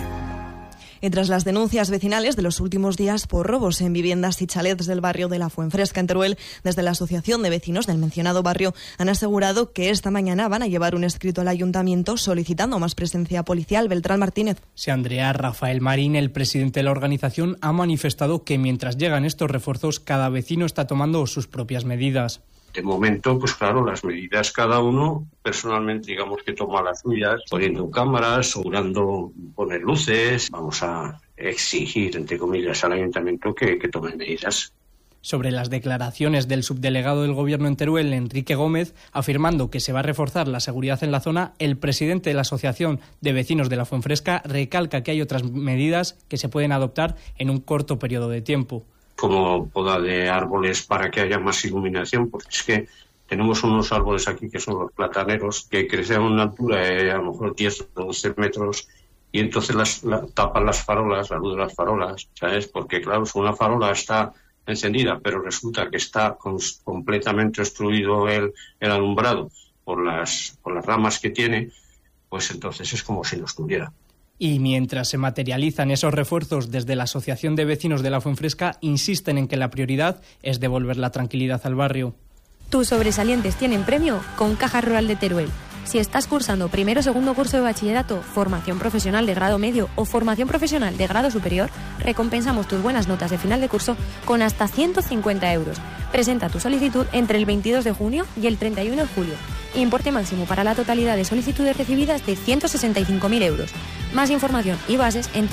Y tras las denuncias vecinales de los últimos días por robos en viviendas y chalets del barrio de la Fuenfresca en Teruel, desde la Asociación de Vecinos del mencionado barrio han asegurado que esta mañana van a llevar un escrito al ayuntamiento solicitando más presencia policial. Beltrán Martínez.
Sí, Andrea, Rafael Marín, el presidente de la organización, ha manifestado que mientras llegan estos refuerzos, cada vecino está tomando sus propias medidas.
De momento, pues claro, las medidas cada uno personalmente, digamos que toma las suyas, poniendo cámaras, asegurando poner luces. Vamos a exigir, entre comillas, al ayuntamiento que tome medidas.
Sobre las declaraciones del subdelegado del Gobierno en Teruel, Enrique Gómez, afirmando que se va a reforzar la seguridad en la zona, el presidente de la Asociación de Vecinos de la Fuenfresca recalca que hay otras medidas que se pueden adoptar en un corto periodo de tiempo.
Como poda de árboles para que haya más iluminación, porque es que tenemos unos árboles aquí que son los plataneros, que crecen a una altura de a lo mejor 10 o 12 metros, y entonces tapan las farolas, la luz de las farolas, ¿sabes? Porque claro, si una farola está encendida, pero resulta que está completamente obstruido el alumbrado por las ramas que tiene, pues entonces es como si no estuviera.
Y mientras se materializan esos refuerzos desde la Asociación de Vecinos de la Fuenfresca, insisten en que la prioridad es devolver la tranquilidad al barrio.
Tus sobresalientes tienen premio con Caja Rural de Teruel. Si estás cursando primero o segundo curso de bachillerato, formación profesional de grado medio o formación profesional de grado superior, recompensamos tus buenas notas de final de curso con hasta 150 euros. Presenta tu solicitud entre el 22 de junio y el 31 de julio. Importe máximo para la totalidad de solicitudes recibidas de 165.000 euros. Más información y bases en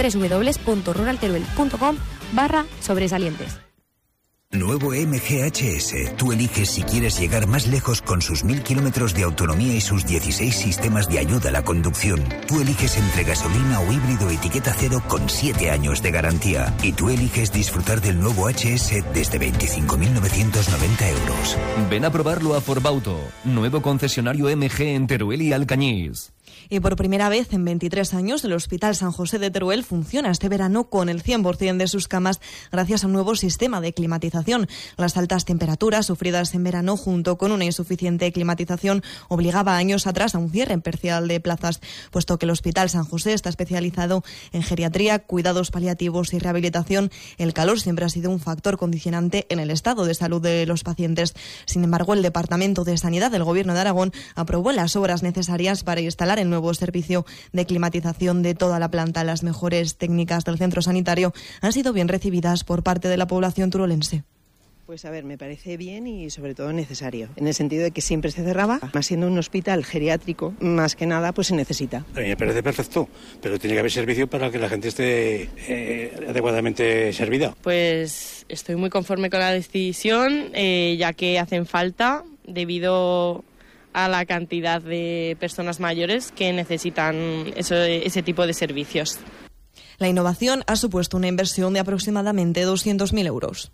www.ruralteruel.com/sobresalientes.
Nuevo MG HS. Tú eliges si quieres llegar más lejos con sus 1000 kilómetros de autonomía y sus 16 sistemas de ayuda a la conducción. Tú eliges entre gasolina o híbrido etiqueta cero con 7 años de garantía. Y tú eliges disfrutar del nuevo HS desde 25.990 euros.
Ven a probarlo a Forbauto, nuevo concesionario MG en Teruel y Alcañiz.
Y por primera vez en 23 años, el Hospital San José de Teruel funciona este verano con el 100% de sus camas gracias a un nuevo sistema de climatización. Las altas temperaturas sufridas en verano junto con una insuficiente climatización obligaba años atrás a un cierre parcial de plazas, puesto que el Hospital San José está especializado en geriatría, cuidados paliativos y rehabilitación. El calor siempre ha sido un factor condicionante en el estado de salud de los pacientes. Sin embargo, el Departamento de Sanidad del Gobierno de Aragón aprobó las obras necesarias para instalar el nuevo servicio de climatización de toda la planta. Las mejores técnicas del centro sanitario han sido bien recibidas por parte de la población turolense.
Pues a ver, me parece bien y sobre todo necesario, en el sentido de que siempre se cerraba, más siendo un hospital geriátrico, más que nada pues se necesita.
A mí me parece perfecto, pero tiene que haber servicio para que la gente esté adecuadamente servida.
Pues estoy muy conforme con la decisión, ya que hacen falta debido a la cantidad de personas mayores que necesitan ese tipo de servicios.
La innovación ha supuesto una inversión de aproximadamente 200.000 euros.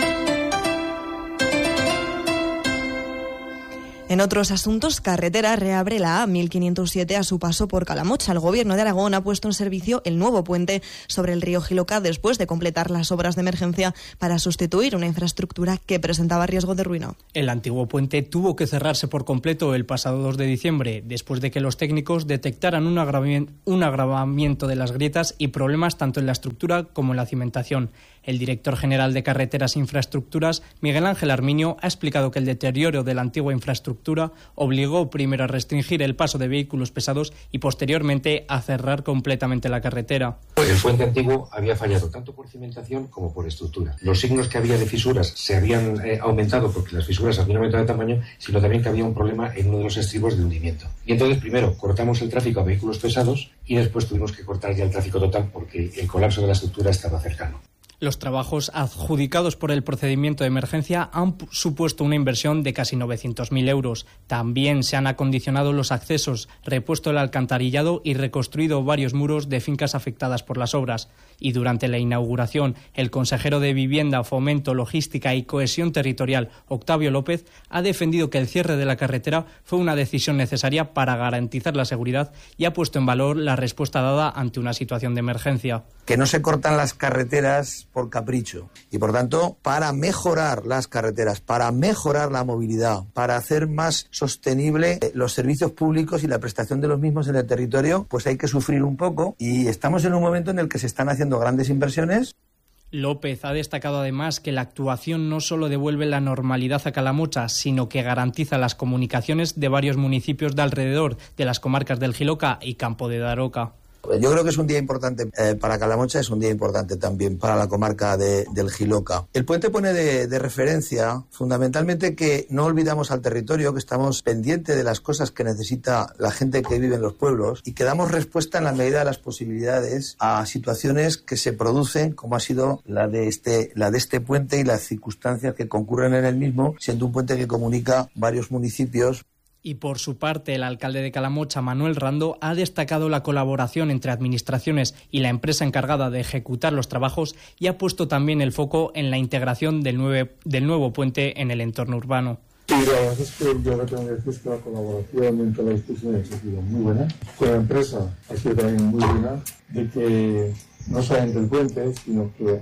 En otros asuntos, Carretera reabre la A1507 a su paso por Calamocha. El Gobierno de Aragón ha puesto en servicio el nuevo puente sobre el río Jiloca después de completar las obras de emergencia para sustituir una infraestructura que presentaba riesgo de ruina.
El antiguo puente tuvo que cerrarse por completo el pasado 2 de diciembre, después de que los técnicos detectaran un agravamiento de las grietas y problemas tanto en la estructura como en la cimentación. El director general de Carreteras e Infraestructuras, Miguel Ángel Arminio, ha explicado que el deterioro de la antigua infraestructura obligó primero a restringir el paso de vehículos pesados y posteriormente a cerrar completamente la carretera.
El puente antiguo había fallado tanto por cimentación como por estructura. Los signos que había de fisuras se habían aumentado porque las fisuras habían aumentado de tamaño, sino también que había un problema en uno de los estribos de hundimiento. Y entonces primero cortamos el tráfico a vehículos pesados y después tuvimos que cortar ya el tráfico total porque el colapso de la estructura estaba cercano.
Los trabajos adjudicados por el procedimiento de emergencia han supuesto una inversión de casi 900.000 euros. También se han acondicionado los accesos, repuesto el alcantarillado y reconstruido varios muros de fincas afectadas por las obras. Y durante la inauguración, el consejero de Vivienda, Fomento, Logística y Cohesión Territorial, Octavio López, ha defendido que el cierre de la carretera fue una decisión necesaria para garantizar la seguridad y ha puesto en valor la respuesta dada ante una situación de emergencia.
Que no se cortan las carreteras por capricho y, por tanto, para mejorar las carreteras, para mejorar la movilidad, para hacer más sostenible los servicios públicos y la prestación de los mismos en el territorio, pues hay que sufrir un poco y estamos en un momento en el que se están haciendo grandes inversiones.
López ha destacado además que la actuación no solo devuelve la normalidad a Calamocha, sino que garantiza las comunicaciones de varios municipios de alrededor de las comarcas del Jiloca y Campo de Daroca.
Yo creo que es un día importante para Calamocha, es un día importante también para la comarca del Jiloca. El puente pone de referencia fundamentalmente que no olvidamos al territorio, que estamos pendientes de las cosas que necesita la gente que vive en los pueblos y que damos respuesta en la medida de las posibilidades a situaciones que se producen, como ha sido la de este puente y las circunstancias que concurren en el mismo, siendo un puente que comunica varios municipios.
Y por su parte, el alcalde de Calamocha, Manuel Rando, ha destacado la colaboración entre administraciones y la empresa encargada de ejecutar los trabajos y ha puesto también el foco en la integración del nuevo puente en el entorno urbano.
Sí, la verdad es que yo lo que tengo que decir es que la colaboración entre las instituciones ha sido muy buena. Con la empresa ha sido también muy buena, de que no solamente el puente, sino que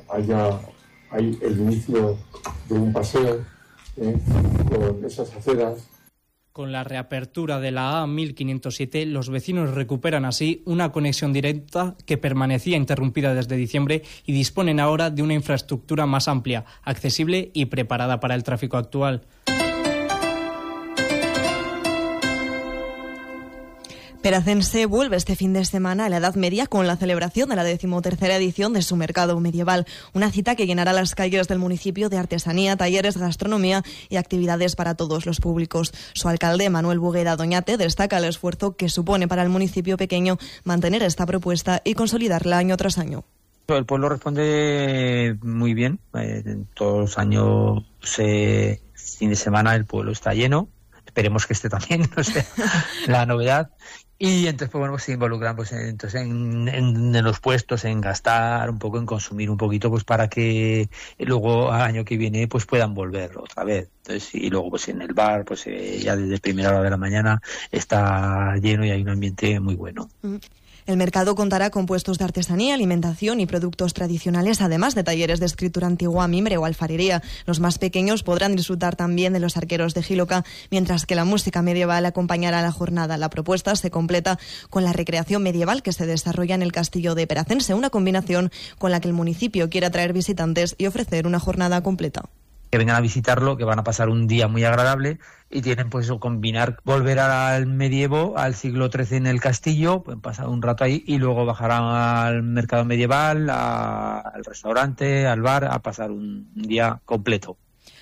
hay el inicio de un paseo con esas aceras.
Con la reapertura de la A1507, los vecinos recuperan así una conexión directa que permanecía interrumpida desde diciembre y disponen ahora de una infraestructura más amplia, accesible y preparada para el tráfico actual.
Peracense vuelve este fin de semana a la Edad Media con la celebración de la 13ª edición de su mercado medieval, una cita que llenará las calles del municipio de artesanía, talleres, gastronomía y actividades para todos los públicos. Su alcalde, Manuel Buguera Doñate, destaca el esfuerzo que supone para el municipio pequeño mantener esta propuesta y consolidarla año tras año.
El pueblo responde muy bien. Todos los años, fin de semana, el pueblo está lleno. Esperemos que este también no sea la novedad. Y entonces, pues bueno, pues se involucran pues entonces en los puestos, en gastar un poco, en consumir un poquito, pues para que luego al año que viene pues puedan volver otra vez. Entonces, y luego pues en el bar, pues ya desde primera hora de la mañana está lleno y hay un ambiente muy bueno.
El mercado contará con puestos de artesanía, alimentación y productos tradicionales, además de talleres de escritura antigua, mimbre o alfarería. Los más pequeños podrán disfrutar también de los arqueros de Jiloca, mientras que la música medieval acompañará la jornada. La propuesta se completa con la recreación medieval que se desarrolla en el castillo de Peracense, una combinación con la que el municipio quiere atraer visitantes y ofrecer una jornada completa.
Que vengan a visitarlo, que van a pasar un día muy agradable y tienen pues eso, combinar, volver al medievo, al siglo XIII en el castillo, pueden pasar un rato ahí y luego bajarán al mercado medieval, al restaurante, al bar, a pasar un día completo.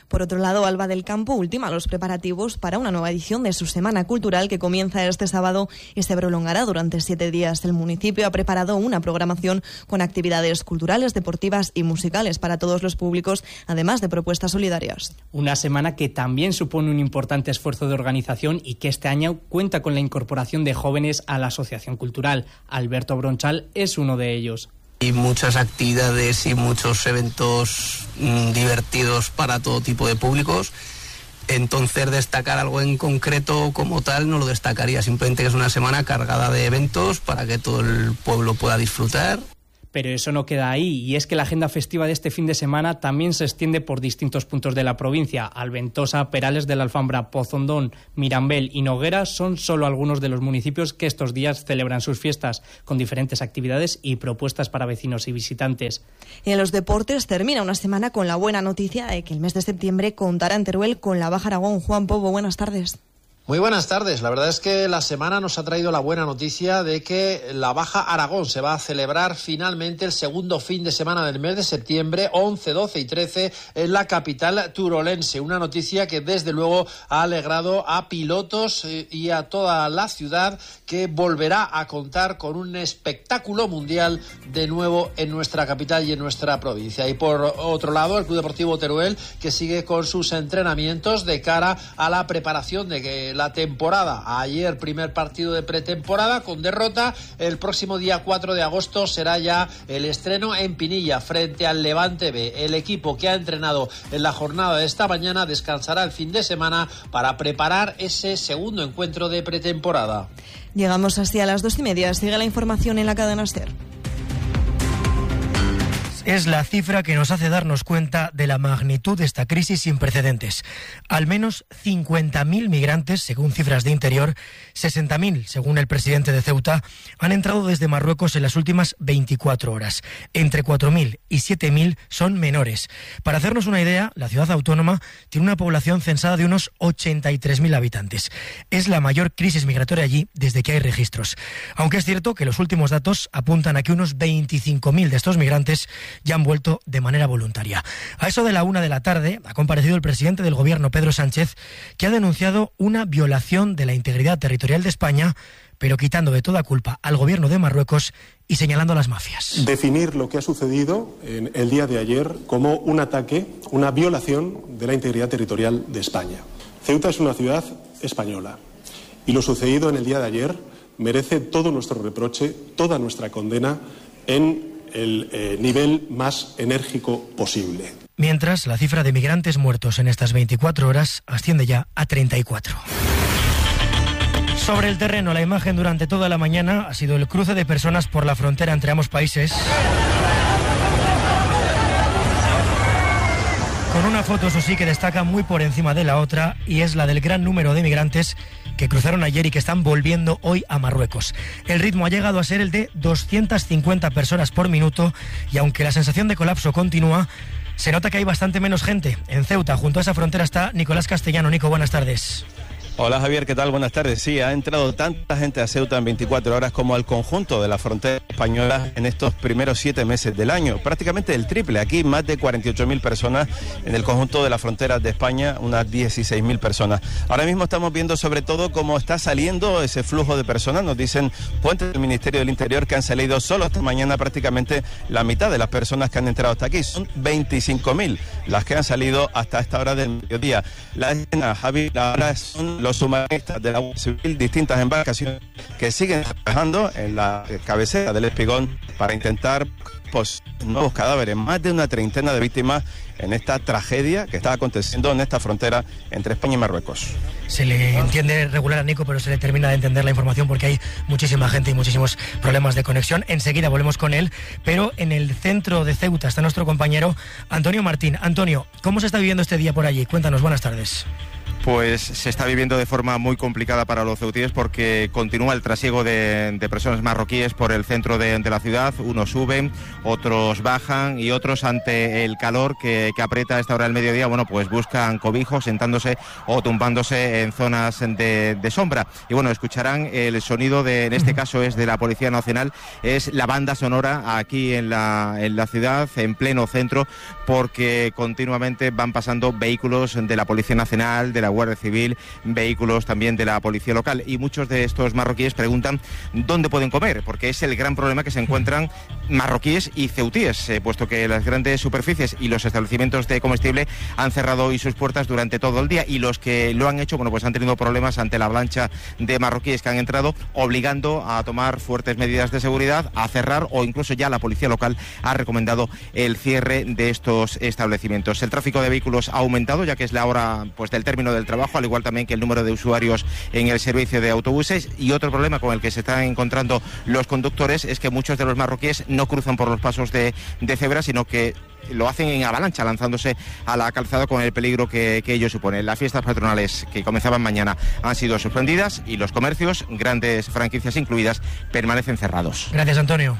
Por otro lado, Alba del Campo ultima los preparativos para una nueva edición de su Semana Cultural que comienza este sábado y se prolongará durante 7 días. El municipio ha preparado una programación con actividades culturales, deportivas y musicales para todos los públicos, además de propuestas solidarias.
Una semana que también supone un importante esfuerzo de organización y que este año cuenta con la incorporación de jóvenes a la asociación cultural. Alberto Bronchal es uno de ellos.
Y muchas actividades y muchos eventos divertidos para todo tipo de públicos. Entonces, destacar algo en concreto como tal no lo destacaría, simplemente que es una semana cargada de eventos para que todo el pueblo pueda disfrutar.
Pero eso no queda ahí, y es que la agenda festiva de este fin de semana también se extiende por distintos puntos de la provincia. Alventosa, Perales de la Alfambra, Pozondón, Mirambel y Noguera son solo algunos de los municipios que estos días celebran sus fiestas, con diferentes actividades y propuestas para vecinos y visitantes.
Y en los deportes termina una semana con la buena noticia de que el mes de septiembre contará en Teruel con la Baja Aragón. Juan Pobo, buenas tardes.
Muy buenas tardes. La verdad es que la semana nos ha traído la buena noticia de que la Baja Aragón se va a celebrar finalmente el segundo fin de semana del mes de septiembre, 11, 12 y 13, en la capital turolense. Una noticia que desde luego ha alegrado a pilotos y a toda la ciudad, que volverá a contar con un espectáculo mundial de nuevo en nuestra capital y en nuestra provincia. Y por otro lado, el Club Deportivo Teruel, que sigue con sus entrenamientos de cara a la preparación de la temporada. Ayer primer partido de pretemporada con derrota. El próximo día 4 de agosto será ya el estreno en Pinilla frente al Levante B. El equipo que ha entrenado en la jornada de esta mañana descansará el fin de semana para preparar ese segundo encuentro de pretemporada.
Llegamos así a las 2:30. Sigue la información en la cadena SER.
Es la cifra que nos hace darnos cuenta de la magnitud de esta crisis sin precedentes. Al menos 50.000 migrantes, según cifras de Interior, 60.000, según el presidente de Ceuta, han entrado desde Marruecos en las últimas 24 horas. Entre 4.000 y 7.000 son menores. Para hacernos una idea, la ciudad autónoma tiene una población censada de unos 83.000 habitantes. Es la mayor crisis migratoria allí desde que hay registros. Aunque es cierto que los últimos datos apuntan a que unos 25.000 de estos migrantes ya han vuelto de manera voluntaria. A eso de la 1 de la tarde ha comparecido el presidente del Gobierno, Pedro Sánchez, que ha denunciado una violación de la integridad territorial de España, pero quitando de toda culpa al Gobierno de Marruecos y señalando a las mafias.
Definir lo que ha sucedido en el día de ayer como un ataque, una violación de la integridad territorial de España. Ceuta es una ciudad española y lo sucedido en el día de ayer merece todo nuestro reproche, toda nuestra condena en el nivel más enérgico posible.
Mientras, la cifra de migrantes muertos en estas 24 horas asciende ya a 34. Sobre el terreno, la imagen durante toda la mañana ha sido el cruce de personas por la frontera entre ambos países, con una foto, eso sí, que destaca muy por encima de la otra, y es la del gran número de migrantes que cruzaron ayer y que están volviendo hoy a Marruecos. El ritmo ha llegado a ser el de 250 personas por minuto, y aunque la sensación de colapso continúa, se nota que hay bastante menos gente. En Ceuta, junto a esa frontera, está Nicolás Castellano. Nico, buenas tardes.
Hola Javier, ¿qué tal? Buenas tardes. Sí, ha entrado tanta gente a Ceuta en 24 horas como al conjunto de la frontera española en estos primeros 7 meses del año. Prácticamente el triple. Aquí más de 48.000 personas en el conjunto de las fronteras de España, unas 16.000 personas. Ahora mismo estamos viendo sobre todo cómo está saliendo ese flujo de personas. Nos dicen fuentes del Ministerio del Interior que han salido solo esta mañana prácticamente la mitad de las personas que han entrado hasta aquí. Son 25.000 las que han salido hasta esta hora del mediodía. La escena, Javier, ahora son los sumaristas de la Guardia Civil, distintas embarcaciones que siguen trabajando en la cabecera del Espigón para intentar nuevos cadáveres, más de una treintena de víctimas en esta tragedia que está aconteciendo en esta frontera entre España y Marruecos.
Se le entiende regular a Nico, pero se le termina de entender la información porque hay muchísima gente y muchísimos problemas de conexión. Enseguida volvemos con él, pero en el centro de Ceuta está nuestro compañero Antonio Martín. Antonio, ¿cómo se está viviendo este día por allí? Cuéntanos, buenas tardes.
Pues se está viviendo de forma muy complicada para los ceutíes porque continúa el trasiego de personas marroquíes por el centro de la ciudad. Unos suben, otros bajan y otros, ante el calor que aprieta a esta hora del mediodía, bueno, pues buscan cobijo sentándose o tumbándose en zonas de sombra. Y bueno, escucharán el sonido en este caso es de la Policía Nacional, es la banda sonora aquí en la ciudad, en pleno centro, porque continuamente van pasando vehículos de la Policía Nacional, de la Guardia Civil, vehículos también de la policía local, y muchos de estos marroquíes preguntan dónde pueden comer, porque es el gran problema que se encuentran marroquíes y ceutíes, puesto que las grandes superficies y los establecimientos de comestible han cerrado hoy sus puertas durante todo el día, y los que lo han hecho, bueno, pues han tenido problemas ante la avalancha de marroquíes que han entrado, obligando a tomar fuertes medidas de seguridad, a cerrar, o incluso ya la policía local ha recomendado el cierre de estos establecimientos. El tráfico de vehículos ha aumentado, ya que es la hora pues del término del trabajo, al igual también que el número de usuarios en el servicio de autobuses. Y otro problema con el que se están encontrando los conductores es que muchos de los marroquíes no cruzan por los pasos de cebra, sino que lo hacen en avalancha, lanzándose a la calzada con el peligro que ello supone. Las fiestas patronales que comenzaban mañana han sido suspendidas y los comercios, grandes franquicias incluidas, permanecen cerrados.
Gracias, Antonio.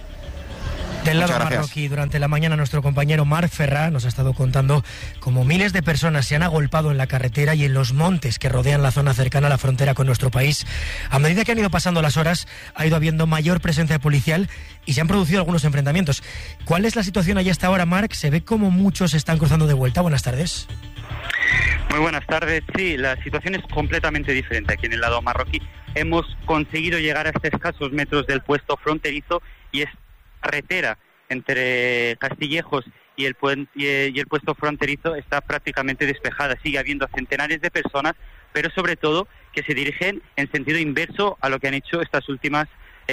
Del lado marroquí, durante la mañana nuestro compañero Marc Ferrá nos ha estado contando cómo miles de personas se han agolpado en la carretera y en los montes que rodean la zona cercana a la frontera con nuestro país. A medida que han ido pasando las horas, ha ido habiendo mayor presencia policial y se han producido algunos enfrentamientos. ¿Cuál es la situación allí hasta ahora, Marc? Se ve como muchos están cruzando de vuelta. Buenas tardes.
Muy buenas tardes. Sí, la situación es completamente diferente aquí en el lado marroquí. Hemos conseguido llegar hasta escasos metros del puesto fronterizo y es carretera entre Castillejos y el puesto fronterizo está prácticamente despejada. Sigue habiendo centenares de personas, pero sobre todo que se dirigen en sentido inverso a lo que han hecho estas últimas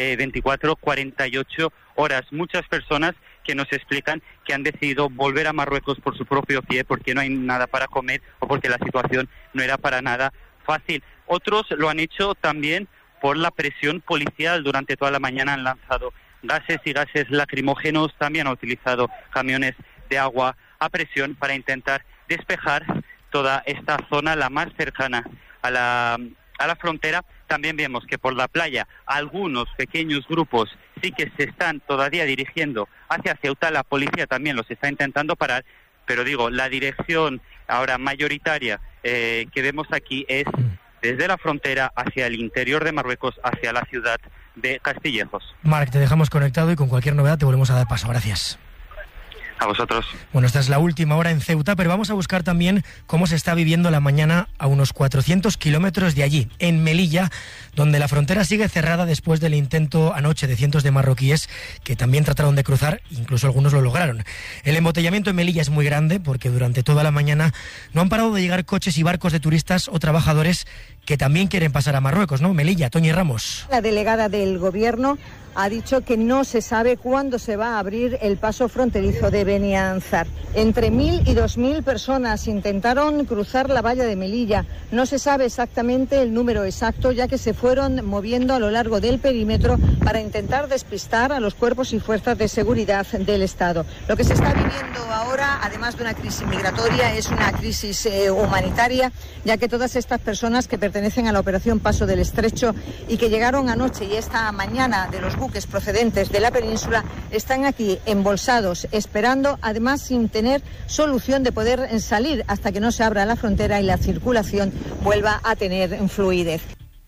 48 horas. Muchas personas que nos explican que han decidido volver a Marruecos por su propio pie porque no hay nada para comer o porque la situación no era para nada fácil. Otros lo han hecho también por la presión policial. Durante toda la mañana han lanzado gases y gases lacrimógenos, también han utilizado camiones de agua a presión para intentar despejar toda esta zona, la más cercana a la frontera. También vemos que por la playa algunos pequeños grupos sí que se están todavía dirigiendo hacia Ceuta. La policía también los está intentando parar, pero digo, la dirección ahora mayoritaria que vemos aquí es desde la frontera hacia el interior de Marruecos, hacia la ciudad de Castillejos.
Marc, te dejamos conectado y con cualquier novedad te volvemos a dar paso. Gracias.
A vosotros.
Bueno, esta es la última hora en Ceuta, pero vamos a buscar también cómo se está viviendo la mañana a unos 400 kilómetros de allí, en Melilla, donde la frontera sigue cerrada después del intento anoche de cientos de marroquíes que también trataron de cruzar, incluso algunos lo lograron. El embotellamiento en Melilla es muy grande porque durante toda la mañana no han parado de llegar coches y barcos de turistas o trabajadores que también quieren pasar a Marruecos, ¿no? Melilla, Toñi Ramos.
La delegada del Gobierno ha dicho que no se sabe cuándo se va a abrir el paso fronterizo de Beni Ansar. Entre 1.000 y 2.000 personas intentaron cruzar la valla de Melilla. No se sabe exactamente el número exacto, ya que se fueron moviendo a lo largo del perímetro para intentar despistar a los cuerpos y fuerzas de seguridad del Estado. Lo que se está viviendo ahora, además de una crisis migratoria, es una crisis humanitaria, ya que todas estas personas que pertenecen a la operación Paso del Estrecho y que llegaron anoche y esta mañana de los buques procedentes de la península están aquí embolsados, esperando, además sin tener solución de poder salir hasta que no se abra la frontera y la circulación vuelva a tener fluidez.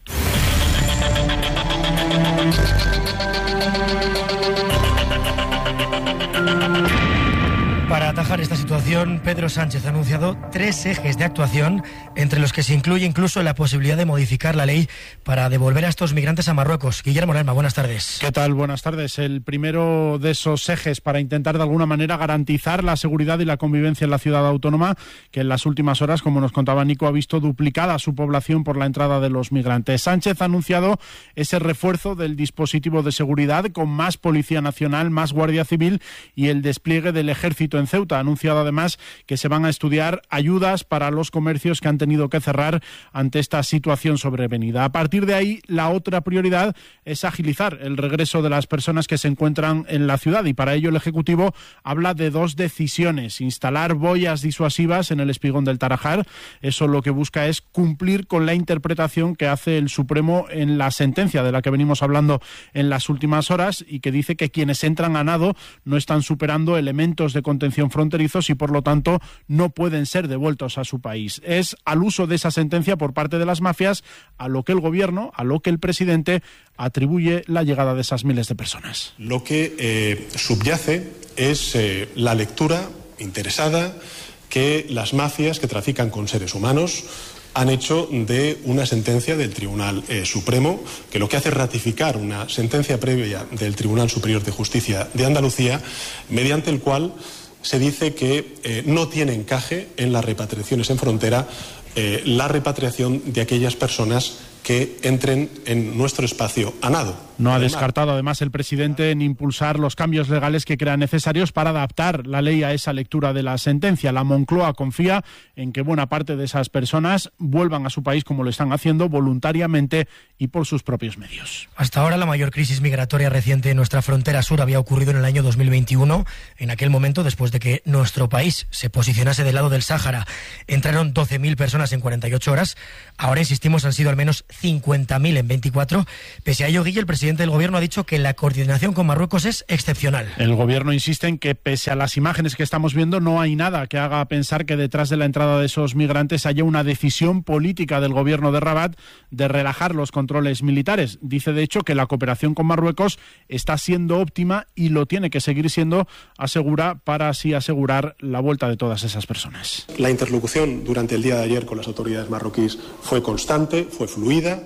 Para atajar esta situación, Pedro Sánchez ha anunciado 3 ejes de actuación, entre los que se incluye incluso la posibilidad de modificar la ley para devolver a estos migrantes a Marruecos. Guillermo Lerma, buenas tardes.
¿Qué tal? Buenas tardes. El primero de esos ejes para intentar de alguna manera garantizar la seguridad y la convivencia en la ciudad autónoma, que en las últimas horas, como nos contaba Nico, ha visto duplicada su población por la entrada de los migrantes. Sánchez ha anunciado ese refuerzo del dispositivo de seguridad con más Policía Nacional, más Guardia Civil y el despliegue del Ejército en Ceuta. Ha anunciado además que se van a estudiar ayudas para los comercios que han tenido que cerrar ante esta situación sobrevenida. A partir de ahí, la otra prioridad es agilizar el regreso de las personas que se encuentran en la ciudad, y para ello el Ejecutivo habla de 2 decisiones: instalar boyas disuasivas en el espigón del Tarajar. Eso lo que busca es cumplir con la interpretación que hace el Supremo en la sentencia de la que venimos hablando en las últimas horas, y que dice que quienes entran a nado no están superando elementos de contención fronterizos y por lo tanto no pueden ser devueltos a su país. Es al uso de esa sentencia por parte de las mafias a lo que el gobierno, a lo que el presidente atribuye la llegada de esas miles de personas.
Lo que subyace es la lectura interesada que las mafias que trafican con seres humanos han hecho de una sentencia del Tribunal Supremo, que lo que hace es ratificar una sentencia previa del Tribunal Superior de Justicia de Andalucía, mediante el cual se dice que no tiene encaje en las repatriaciones en frontera la repatriación de aquellas personas que entren en nuestro espacio a nado.
No ha descartado además el presidente en impulsar los cambios legales que crean necesarios para adaptar la ley a esa lectura de la sentencia. La Moncloa confía en que buena parte de esas personas vuelvan a su país, como lo están haciendo voluntariamente y por sus propios medios.
Hasta ahora la mayor crisis migratoria reciente en nuestra frontera sur había ocurrido en el año 2021. En aquel momento, después de que nuestro país se posicionase del lado del Sáhara, entraron 12.000 personas en 48 horas. Ahora, insistimos, han sido al menos 50.000 en 24. Pese a ello, Guille, el presidente del Gobierno ha dicho que la coordinación con Marruecos es excepcional.
El Gobierno insiste en que, pese a las imágenes que estamos viendo, no hay nada que haga pensar que detrás de la entrada de esos migrantes haya una decisión política del Gobierno de Rabat de relajar los controles militares. Dice, de hecho, que la cooperación con Marruecos está siendo óptima y lo tiene que seguir siendo, asegura, para así asegurar la vuelta de todas esas personas.
La interlocución durante el día de ayer con las autoridades marroquíes fue constante, fue fluida,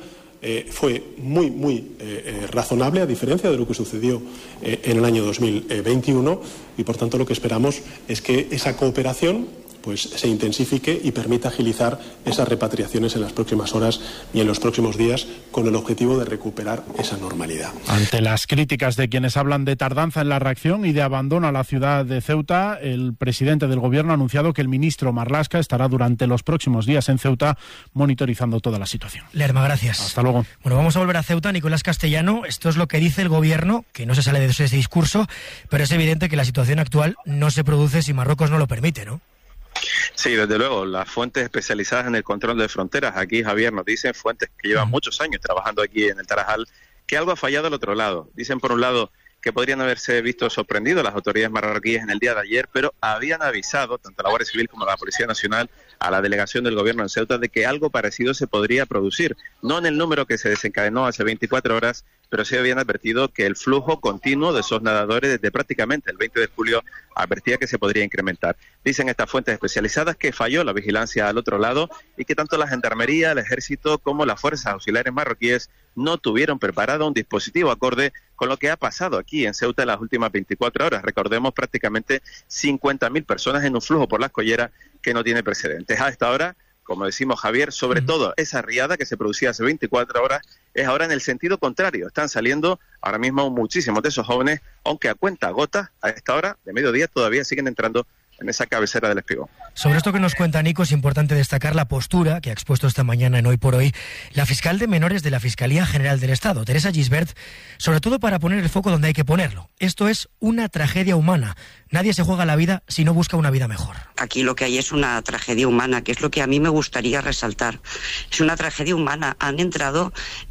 fue muy razonable, a diferencia de lo que sucedió en el año 2021, y por tanto lo que esperamos es que esa cooperación pues se intensifique y permita agilizar esas repatriaciones en las próximas horas y en los próximos días, con el objetivo de recuperar esa normalidad.
Ante las críticas de quienes hablan de tardanza en la reacción y de abandono a la ciudad de Ceuta, el presidente del Gobierno ha anunciado que el ministro Marlaska estará durante los próximos días en Ceuta monitorizando toda la situación.
Lerma, gracias.
Hasta luego.
Bueno, vamos a volver a Ceuta. Nicolás Castellano, esto es lo que dice el Gobierno, que no se sale de ese discurso, pero es evidente que la situación actual no se produce si Marruecos no lo permite, ¿no?
Sí, desde luego, las fuentes especializadas en el control de fronteras, aquí Javier nos dicen, fuentes que llevan muchos años trabajando aquí en el Tarajal, que algo ha fallado al otro lado. Dicen por un lado que podrían haberse visto sorprendidos las autoridades marroquíes en el día de ayer, pero habían avisado, tanto la Guardia Civil como la Policía Nacional, a la delegación del Gobierno en Ceuta de que algo parecido se podría producir. No en el número que se desencadenó hace 24 horas, pero sí habían advertido que el flujo continuo de esos nadadores desde prácticamente el 20 de julio advertía que se podría incrementar. Dicen estas fuentes especializadas que falló la vigilancia al otro lado y que tanto la Gendarmería, el Ejército como las fuerzas auxiliares marroquíes no tuvieron preparado un dispositivo acorde con lo que ha pasado aquí en Ceuta en las últimas 24 horas. Recordemos, prácticamente 50.000 personas en un flujo por las colleras que no tiene precedentes. A esta hora, como decimos Javier, sobre todo esa riada que se producía hace 24 horas es ahora en el sentido contrario. Están saliendo ahora mismo muchísimos de esos jóvenes, aunque a cuenta gotas, a esta hora de mediodía todavía siguen entrando en esa cabecera del espigón.
Sobre esto que nos cuenta Nico, es importante destacar la postura que ha expuesto esta mañana en Hoy por Hoy la fiscal de menores de la Fiscalía General del Estado, Teresa Gisbert, sobre todo para poner el foco donde hay que ponerlo. Esto es una tragedia humana. Nadie se juega la vida si no busca una vida mejor.
Aquí lo que hay es una tragedia humana, que es lo que a mí me gustaría resaltar. Es una tragedia humana. Han entrado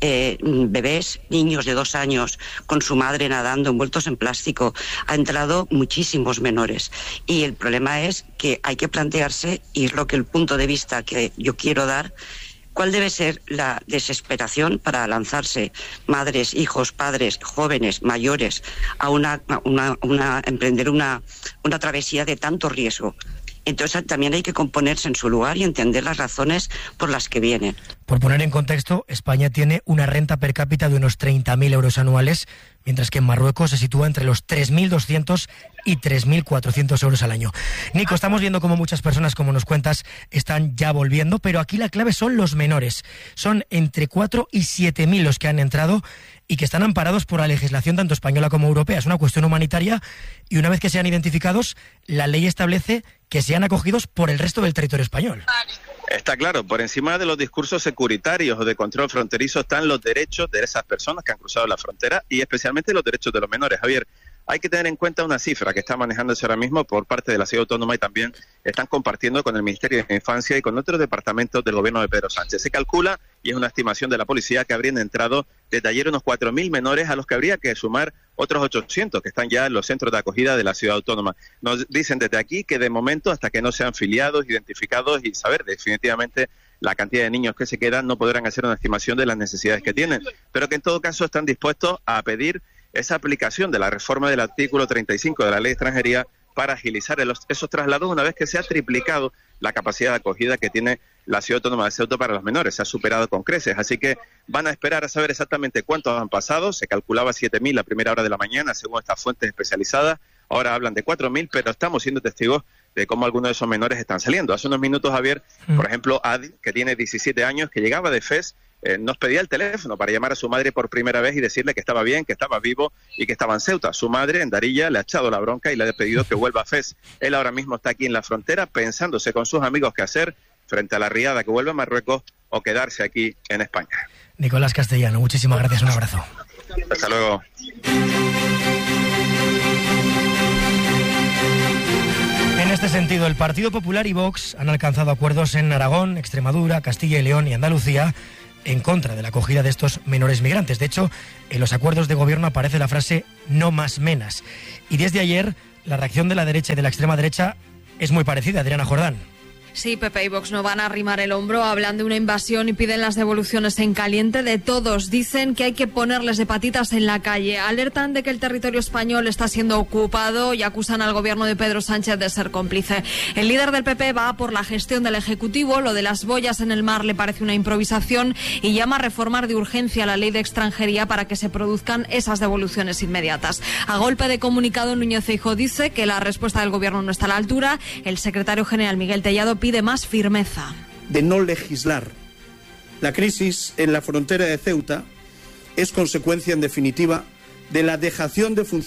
bebés, niños de 2 años, con su madre nadando, envueltos en plástico. Ha entrado muchísimos menores. Y el problema es que hay que plantearse, y es lo que el punto de vista que yo quiero dar, ¿cuál debe ser la desesperación para lanzarse madres, hijos, padres, jóvenes, mayores a emprender una travesía de tanto riesgo? Entonces también hay que ponerse en su lugar y entender las razones por las que vienen.
Por poner en contexto, España tiene una renta per cápita de unos 30.000 euros anuales, mientras que en Marruecos se sitúa entre los 3.200 y 3.400 euros al año. Nico, estamos viendo cómo muchas personas, como nos cuentas, están ya volviendo, pero aquí la clave son los menores. Son entre 4 y 7.000 los que han entrado y que están amparados por la legislación tanto española como europea. Es una cuestión humanitaria y una vez que sean identificados, la ley establece que sean acogidos por el resto del territorio español.
Está claro, por encima de los discursos securitarios o de control fronterizo están los derechos de esas personas que han cruzado la frontera y especialmente los derechos de los menores. Javier, hay que tener en cuenta una cifra que está manejándose ahora mismo por parte de la Ciudad Autónoma y también están compartiendo con el Ministerio de Infancia y con otros departamentos del gobierno de Pedro Sánchez. Se calcula, y es una estimación de la policía, que habrían entrado desde ayer unos 4.000 menores a los que habría que sumar otros 800 que están ya en los centros de acogida de la Ciudad Autónoma. Nos dicen desde aquí que de momento, hasta que no sean filiados, identificados y saber definitivamente la cantidad de niños que se quedan, no podrán hacer una estimación de las necesidades que tienen, pero que en todo caso están dispuestos a pedir esa aplicación de la reforma del artículo 35 de la Ley de Extranjería para agilizar esos traslados una vez que se ha triplicado la capacidad de acogida que tiene la Ciudad Autónoma de Ceuta para los menores. Se ha superado con creces, así que van a esperar a saber exactamente cuántos han pasado. Se calculaba 7.000 a primera hora de la mañana, según estas fuentes especializadas. Ahora hablan de 4.000, pero estamos siendo testigos de cómo algunos de esos menores están saliendo. Hace unos minutos, Javier, por ejemplo, Adi, que tiene 17 años, que llegaba de Fez, nos pedía el teléfono para llamar a su madre por primera vez y decirle que estaba bien, que estaba vivo y que estaba en Ceuta. Su madre, en Darilla, le ha echado la bronca y le ha pedido que vuelva a Fez. Él ahora mismo está aquí en la frontera pensándose con sus amigos qué hacer frente a la riada, que vuelve a Marruecos o quedarse aquí en España.
Nicolás Castellano, muchísimas gracias, un abrazo.
Hasta luego.
En este sentido, el Partido Popular y Vox han alcanzado acuerdos en Aragón, Extremadura, Castilla y León y Andalucía en contra de la acogida de estos menores migrantes. De hecho, en los acuerdos de gobierno aparece la frase «no más menas». Y desde ayer, la reacción de la derecha y de la extrema derecha es muy parecida. Adriana Jordán.
Sí, PP y Vox no van a arrimar el hombro, hablan de una invasión y piden las devoluciones en caliente de todos. Dicen que hay que ponerles de patitas en la calle. Alertan de que el territorio español está siendo ocupado y acusan al gobierno de Pedro Sánchez de ser cómplice. El líder del PP va por la gestión del Ejecutivo, lo de las boyas en el mar le parece una improvisación y llama a reformar de urgencia la ley de extranjería para que se produzcan esas devoluciones inmediatas. A golpe de comunicado, Núñez Feijóo dice que la respuesta del gobierno no está a la altura. El secretario general Miguel Tellado pide más firmeza.
De no legislar. La crisis en la frontera de Ceuta es consecuencia, en definitiva, de la dejación de funcionar